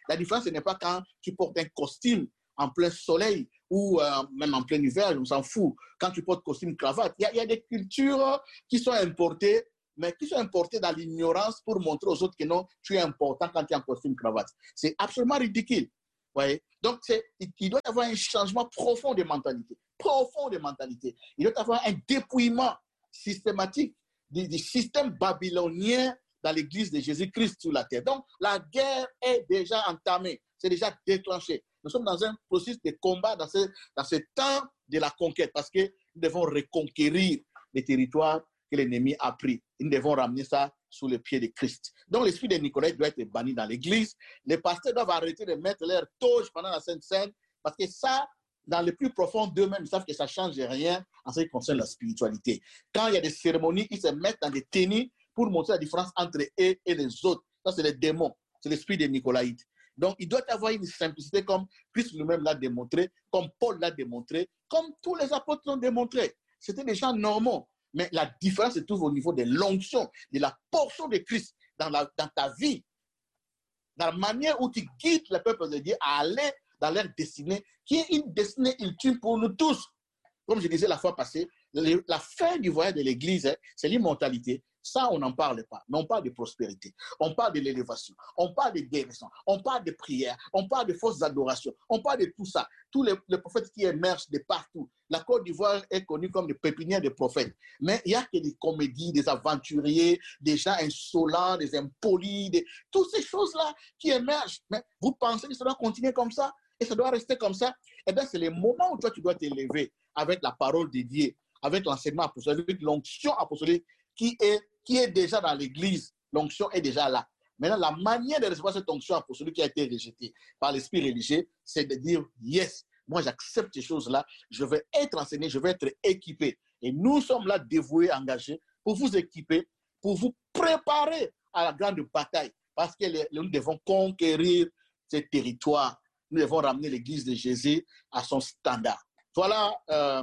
La différence, ce n'est pas quand tu portes un costume en plein soleil ou même en plein hiver, on s'en fout. Quand tu portes costume, cravate, il y a des cultures qui sont importées, mais qui sont importées dans l'ignorance pour montrer aux autres que non, tu es important quand tu es en costume, cravate. C'est absolument ridicule. Ouais. Donc, il doit y avoir un changement profond de mentalité. Profond de mentalité. Il doit y avoir un dépouillement systématique du système babylonien dans l'église de Jésus-Christ sur la terre. Donc, la guerre est déjà entamée. C'est déjà déclenché. Nous sommes dans un processus de combat dans ce temps de la conquête parce que nous devons reconquérir les territoires que l'ennemi a pris. Nous devons ramener ça sous le pied de Christ. Donc, l'esprit de Nicolas doit être banni dans l'église. Les pasteurs doivent arrêter de mettre leur toge pendant la Sainte Seine parce que ça, dans le plus profond d'eux-mêmes, ils savent que ça ne change rien en ce qui concerne la spiritualité. Quand il y a des cérémonies, ils se mettent dans des tenues pour montrer la différence entre eux et les autres. Ça, c'est les démons. C'est l'esprit des Nicolaïtes. Donc, il doit y avoir une simplicité comme Christ lui-même l'a démontré, comme Paul l'a démontré, comme tous les apôtres l'ont démontré. C'était des gens normaux. Mais la différence se trouve au niveau de l'onction, de la portion de Christ dans ta vie, dans la manière où tu guides le peuple de Dieu à aller dans leur destinée, qui est une destinée ultime pour nous tous. Comme je disais la fois passée, la fin du voyage de l'Église, c'est l'immortalité. Ça, on n'en parle pas. Mais on parle de prospérité. On parle de l'élévation. On parle de guérison. On parle de prière. On parle de fausses adorations. On parle de tout ça. Tous les prophètes qui émergent de partout. La Côte d'Ivoire est connue comme des pépinières de prophètes. Mais il n'y a que des comédies, des aventuriers, des gens insolents, des impolis, toutes ces choses-là qui émergent. Mais vous pensez que ça doit continuer comme ça? Et ça doit rester comme ça? Eh bien, c'est le moment où toi, tu dois t'élever avec la parole de Dieu, avec l'enseignement apostolique, avec l'onction apostolique qui est déjà dans l'église. L'onction est déjà là. Maintenant, la manière de recevoir cette onction apostolique qui a été rejetée par l'esprit religieux, c'est de dire, yes, moi j'accepte ces choses-là, je vais être enseigné, je vais être équipé. Et nous sommes là dévoués, engagés, pour vous équiper, pour vous préparer à la grande bataille. Parce que nous devons conquérir ces territoires. Nous devons ramener l'église de Jésus à son standard. Voilà,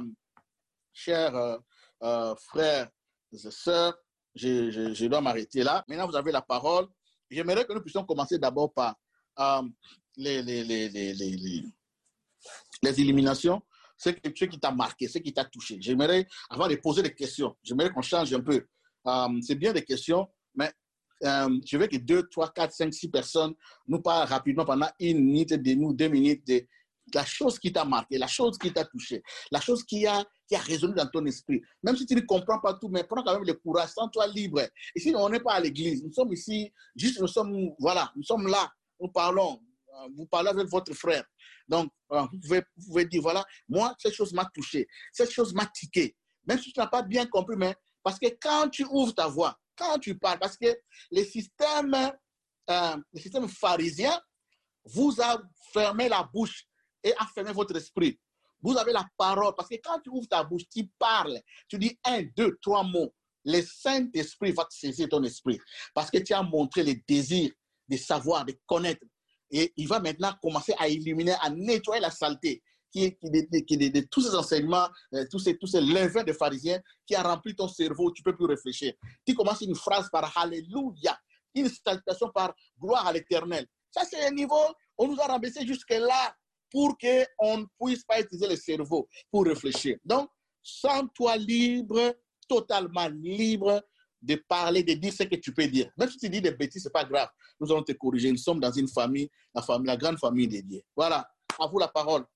chers frères et sœurs, je dois m'arrêter là. Maintenant, vous avez la parole. J'aimerais que nous puissions commencer d'abord par les éliminations, ce qui t'a marqué, ce qui t'a touché. J'aimerais, avant de poser des questions, j'aimerais qu'on change un peu. C'est bien des questions, mais je veux que 2, 3, 4, 5, 6 personnes nous parlent rapidement pendant 1 minute, 2 minutes de la chose qui t'a marqué, la chose qui t'a touché, la chose qui a résonné dans ton esprit. Même si tu ne comprends pas tout, mais prends quand même le courage, sens-toi libre. Ici, on n'est pas à l'église. Nous sommes ici, nous sommes là, nous parlons. Vous parlez avec votre frère. Donc, vous pouvez dire, voilà, moi, cette chose m'a touché, cette chose m'a tiqué. Même si tu n'as pas bien compris, mais parce que quand tu ouvres ta voix, quand tu parles, parce que le système pharisien vous a fermé la bouche et a fermé votre esprit. Vous avez la parole, parce que quand tu ouvres ta bouche, tu parles, tu dis 1, 2, 3 mots. Le Saint-Esprit va te saisir ton esprit, parce que tu as montré le désir de savoir, de connaître. Et il va maintenant commencer à éliminer, à nettoyer la saleté de tous ces enseignements, tous ces levains de pharisiens qui a rempli ton cerveau, tu ne peux plus réfléchir. Tu commences une phrase par Alléluia, une salutation par gloire à l'Éternel. Ça, c'est un niveau, on nous a rabaissé jusque-là pour qu'on ne puisse pas utiliser le cerveau pour réfléchir. Donc, sens-toi libre, totalement libre de parler, de dire ce que tu peux dire. Même si tu dis des bêtises, ce n'est pas grave. Nous allons te corriger. Nous sommes dans une famille, la grande famille de Dieu. Voilà, à vous la parole.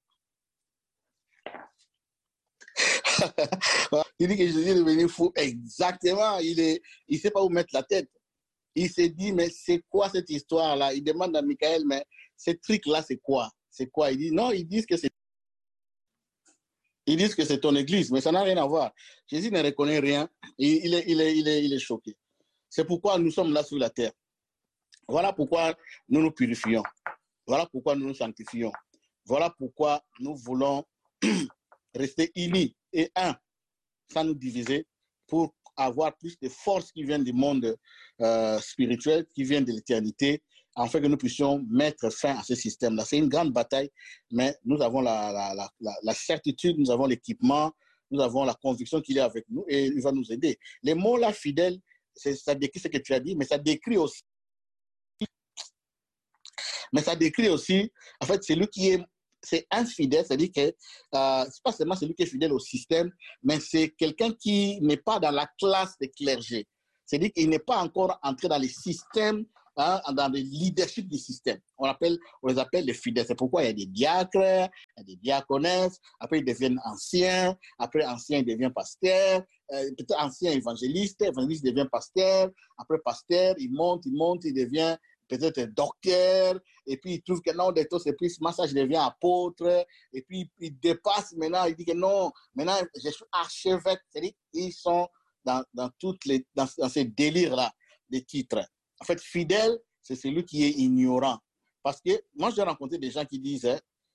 Il dit que Jésus est devenu fou. Exactement. Il ne sait pas où mettre la tête. Il s'est dit, mais c'est quoi cette histoire-là? Il demande à Michael, mais ce truc-là, c'est quoi? C'est quoi? Il dit, non, ils disent que c'est ton église, mais ça n'a rien à voir. Jésus ne reconnaît rien. Il est choqué. C'est pourquoi nous sommes là sur la terre. Voilà pourquoi nous nous purifions. Voilà pourquoi nous nous sanctifions. Voilà pourquoi nous voulons rester unis et un, sans nous diviser, pour avoir plus de force qui viennent du monde spirituel, qui viennent de l'éternité, afin que nous puissions mettre fin à ce système-là. C'est une grande bataille, mais nous avons la certitude, nous avons l'équipement, nous avons la conviction qu'il est avec nous et il va nous aider. Les mots là, fidèles, ça décrit ce que tu as dit, mais ça décrit aussi Mais ça décrit aussi, en fait, celui qui est, c'est infidèle, c'est-à-dire que c'est pas seulement celui qui est fidèle au système, mais c'est quelqu'un qui n'est pas dans la classe des clergés. C'est-à-dire qu'il n'est pas encore entré dans les systèmes, hein, dans le leadership du système. On les appelle les fidèles. C'est pourquoi il y a des diacres, il y a des diaconesses, après ils deviennent anciens, après anciens ils deviennent pasteurs, peut-être ancien évangéliste, évangéliste devient pasteur, après pasteur, il devient peut-être docteur, et puis il trouve que non, des taux, c'est plus massage, il devient apôtre, et puis il dépasse maintenant, il dit que non, maintenant je suis archevêque, c'est-à-dire qu'ils sont dans ces délires-là, des titres. En fait, fidèle, c'est celui qui est ignorant. Parce que moi, j'ai rencontré des gens qui disent,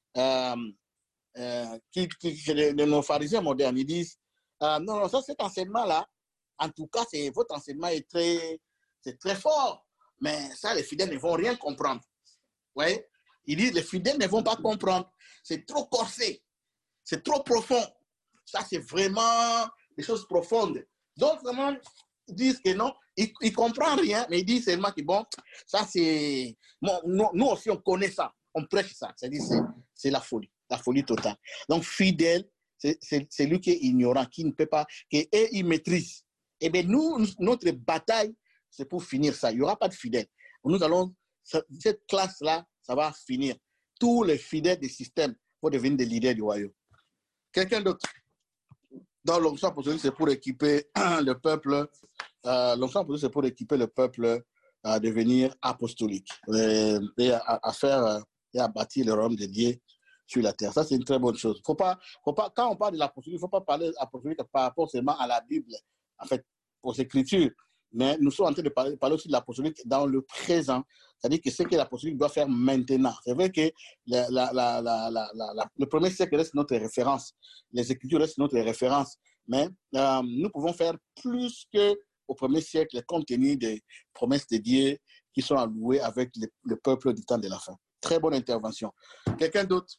de nos pharisiens modernes, ils disent, non, ça, cet enseignement-là, en tout cas, votre enseignement est très fort, mais ça, les fidèles ne vont rien comprendre. Ouais? Ils disent, les fidèles ne vont pas comprendre. C'est trop corsé, c'est trop profond. Ça, c'est vraiment des choses profondes. Donc, vraiment, ils disent que non, ils ne comprennent rien, mais ils disent seulement que bon, ça c'est... Bon, nous aussi, on connaît ça, on prêche ça. C'est-à-dire c'est la folie totale. Donc, fidèle, c'est lui qui est ignorant, qui ne peut pas, qui il maîtrise. Et bien, nous, notre bataille, c'est pour finir ça. Il n'y aura pas de fidèles. Nous allons, cette classe-là, ça va finir. Tous les fidèles des systèmes vont devenir des leaders du royaume. Quelqu'un d'autre? Dans l'onction apostolique, c'est pour équiper le peuple. L'onction apostolique, c'est pour équiper le peuple à devenir apostolique et à faire et à bâtir le royaume de Dieu sur la terre. Ça, c'est une très bonne chose. Faut pas, quand on parle de l'apostolique, il ne faut pas parler apostolique par rapport seulement à la Bible, en fait, aux Écritures. Mais nous sommes en train de parler aussi de l'apostolique dans le présent. C'est-à-dire que ce que l'apostolique doit faire maintenant. C'est vrai que le premier siècle reste notre référence. Les Écritures restent notre référence. Mais nous pouvons faire plus qu'au premier siècle compte tenu des promesses de Dieu qui sont allouées avec le peuple du temps de la fin. Très bonne intervention. Quelqu'un d'autre?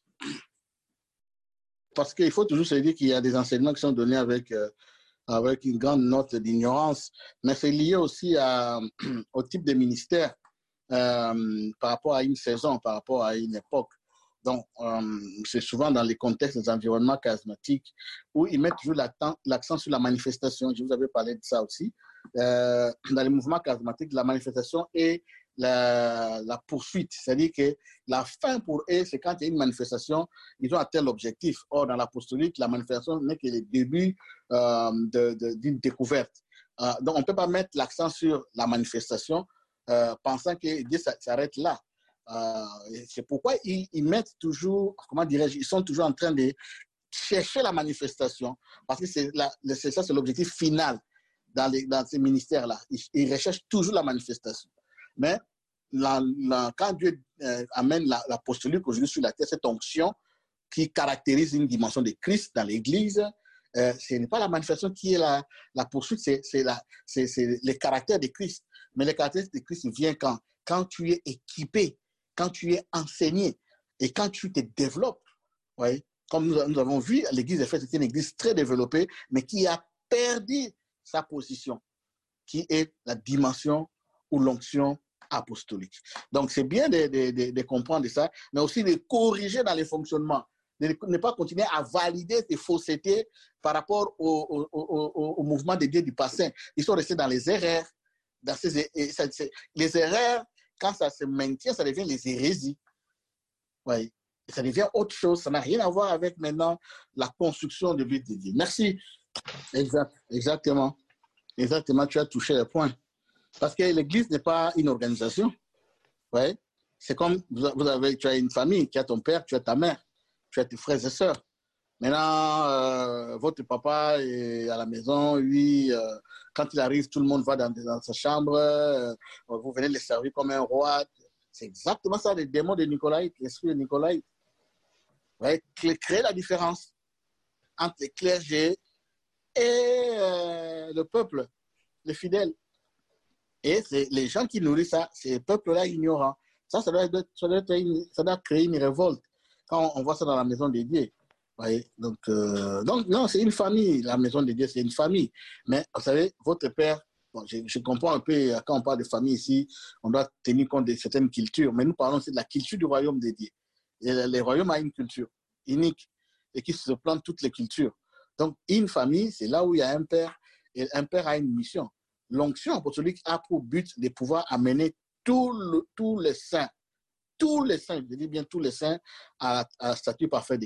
Parce qu'il faut toujours se dire qu'il y a des enseignements qui sont donnés avec une grande note d'ignorance, mais c'est lié aussi au type de ministère par rapport à une saison, par rapport à une époque. Donc, c'est souvent dans les contextes des environnements charismatiques où ils mettent toujours l'accent sur la manifestation. Je vous avais parlé de ça aussi. Dans les mouvements charismatiques, la manifestation est la poursuite. C'est-à-dire que la fin pour eux, c'est quand il y a une manifestation, ils ont atteint l'objectif. Or, dans l'apostolique, la manifestation n'est que le début d'une découverte. Donc, on ne peut pas mettre l'accent sur la manifestation pensant que Dieu s'arrête là. C'est pourquoi ils mettent toujours, comment dirais-je, ils sont toujours en train de chercher la manifestation, parce que ça, c'est l'objectif final dans ces ministères-là. Ils recherchent toujours la manifestation. Mais quand Dieu amène l'apostolique aujourd'hui sur la terre, cette onction qui caractérise une dimension de Christ dans l'Église, ce n'est pas la manifestation qui est la poursuite, c'est le caractère de Christ. Mais le caractère de Christ vient quand tu es équipé, quand tu es enseigné et quand tu te développes. Ouais. Comme nous avons vu, l'Église d'Éphèse était une église très développée, mais qui a perdu sa position, qui est la dimension ou l'onction apostolique. Donc, c'est bien de comprendre ça, mais aussi de corriger dans les fonctionnements, de ne pas continuer à valider ces faussetés par rapport au mouvement de Dieu du passé. Ils sont restés dans les erreurs. Les erreurs, quand ça se maintient, ça devient les hérésies. Oui. Et ça devient autre chose. Ça n'a rien à voir avec maintenant la construction de l'Église de Dieu. Merci. Exactement. Exactement, tu as touché le point. Parce que l'Église n'est pas une organisation. Ouais. C'est comme tu as une famille, tu as ton père, tu as ta mère, tu as tes frères et sœurs. Maintenant, votre papa est à la maison, lui, quand il arrive, tout le monde va dans sa chambre, vous venez le servir comme un roi. C'est exactement ça, les démons de Nicolaïte, l'esprit de Nicolaïte. Ouais, créer la différence entre les clergés et le peuple, les fidèles. Et c'est les gens qui nourrissent ça, ces peuples-là ignorants. Ça doit créer une révolte quand on voit ça dans la maison de Dieu. Voyez? Donc, non, c'est une famille. La maison de Dieu, c'est une famille. Mais vous savez, votre père Bon, je comprends un peu, quand on parle de famille ici, on doit tenir compte de certaines cultures, mais nous parlons aussi de la culture du royaume de Dieu. Et le royaume a une culture unique et qui se plante toutes les cultures. Donc, une famille, c'est là où il y a un père, et un père a une mission. L'onction apostolique a pour but de pouvoir amener tous les saints, je dis bien tous les saints, à la statut parfait de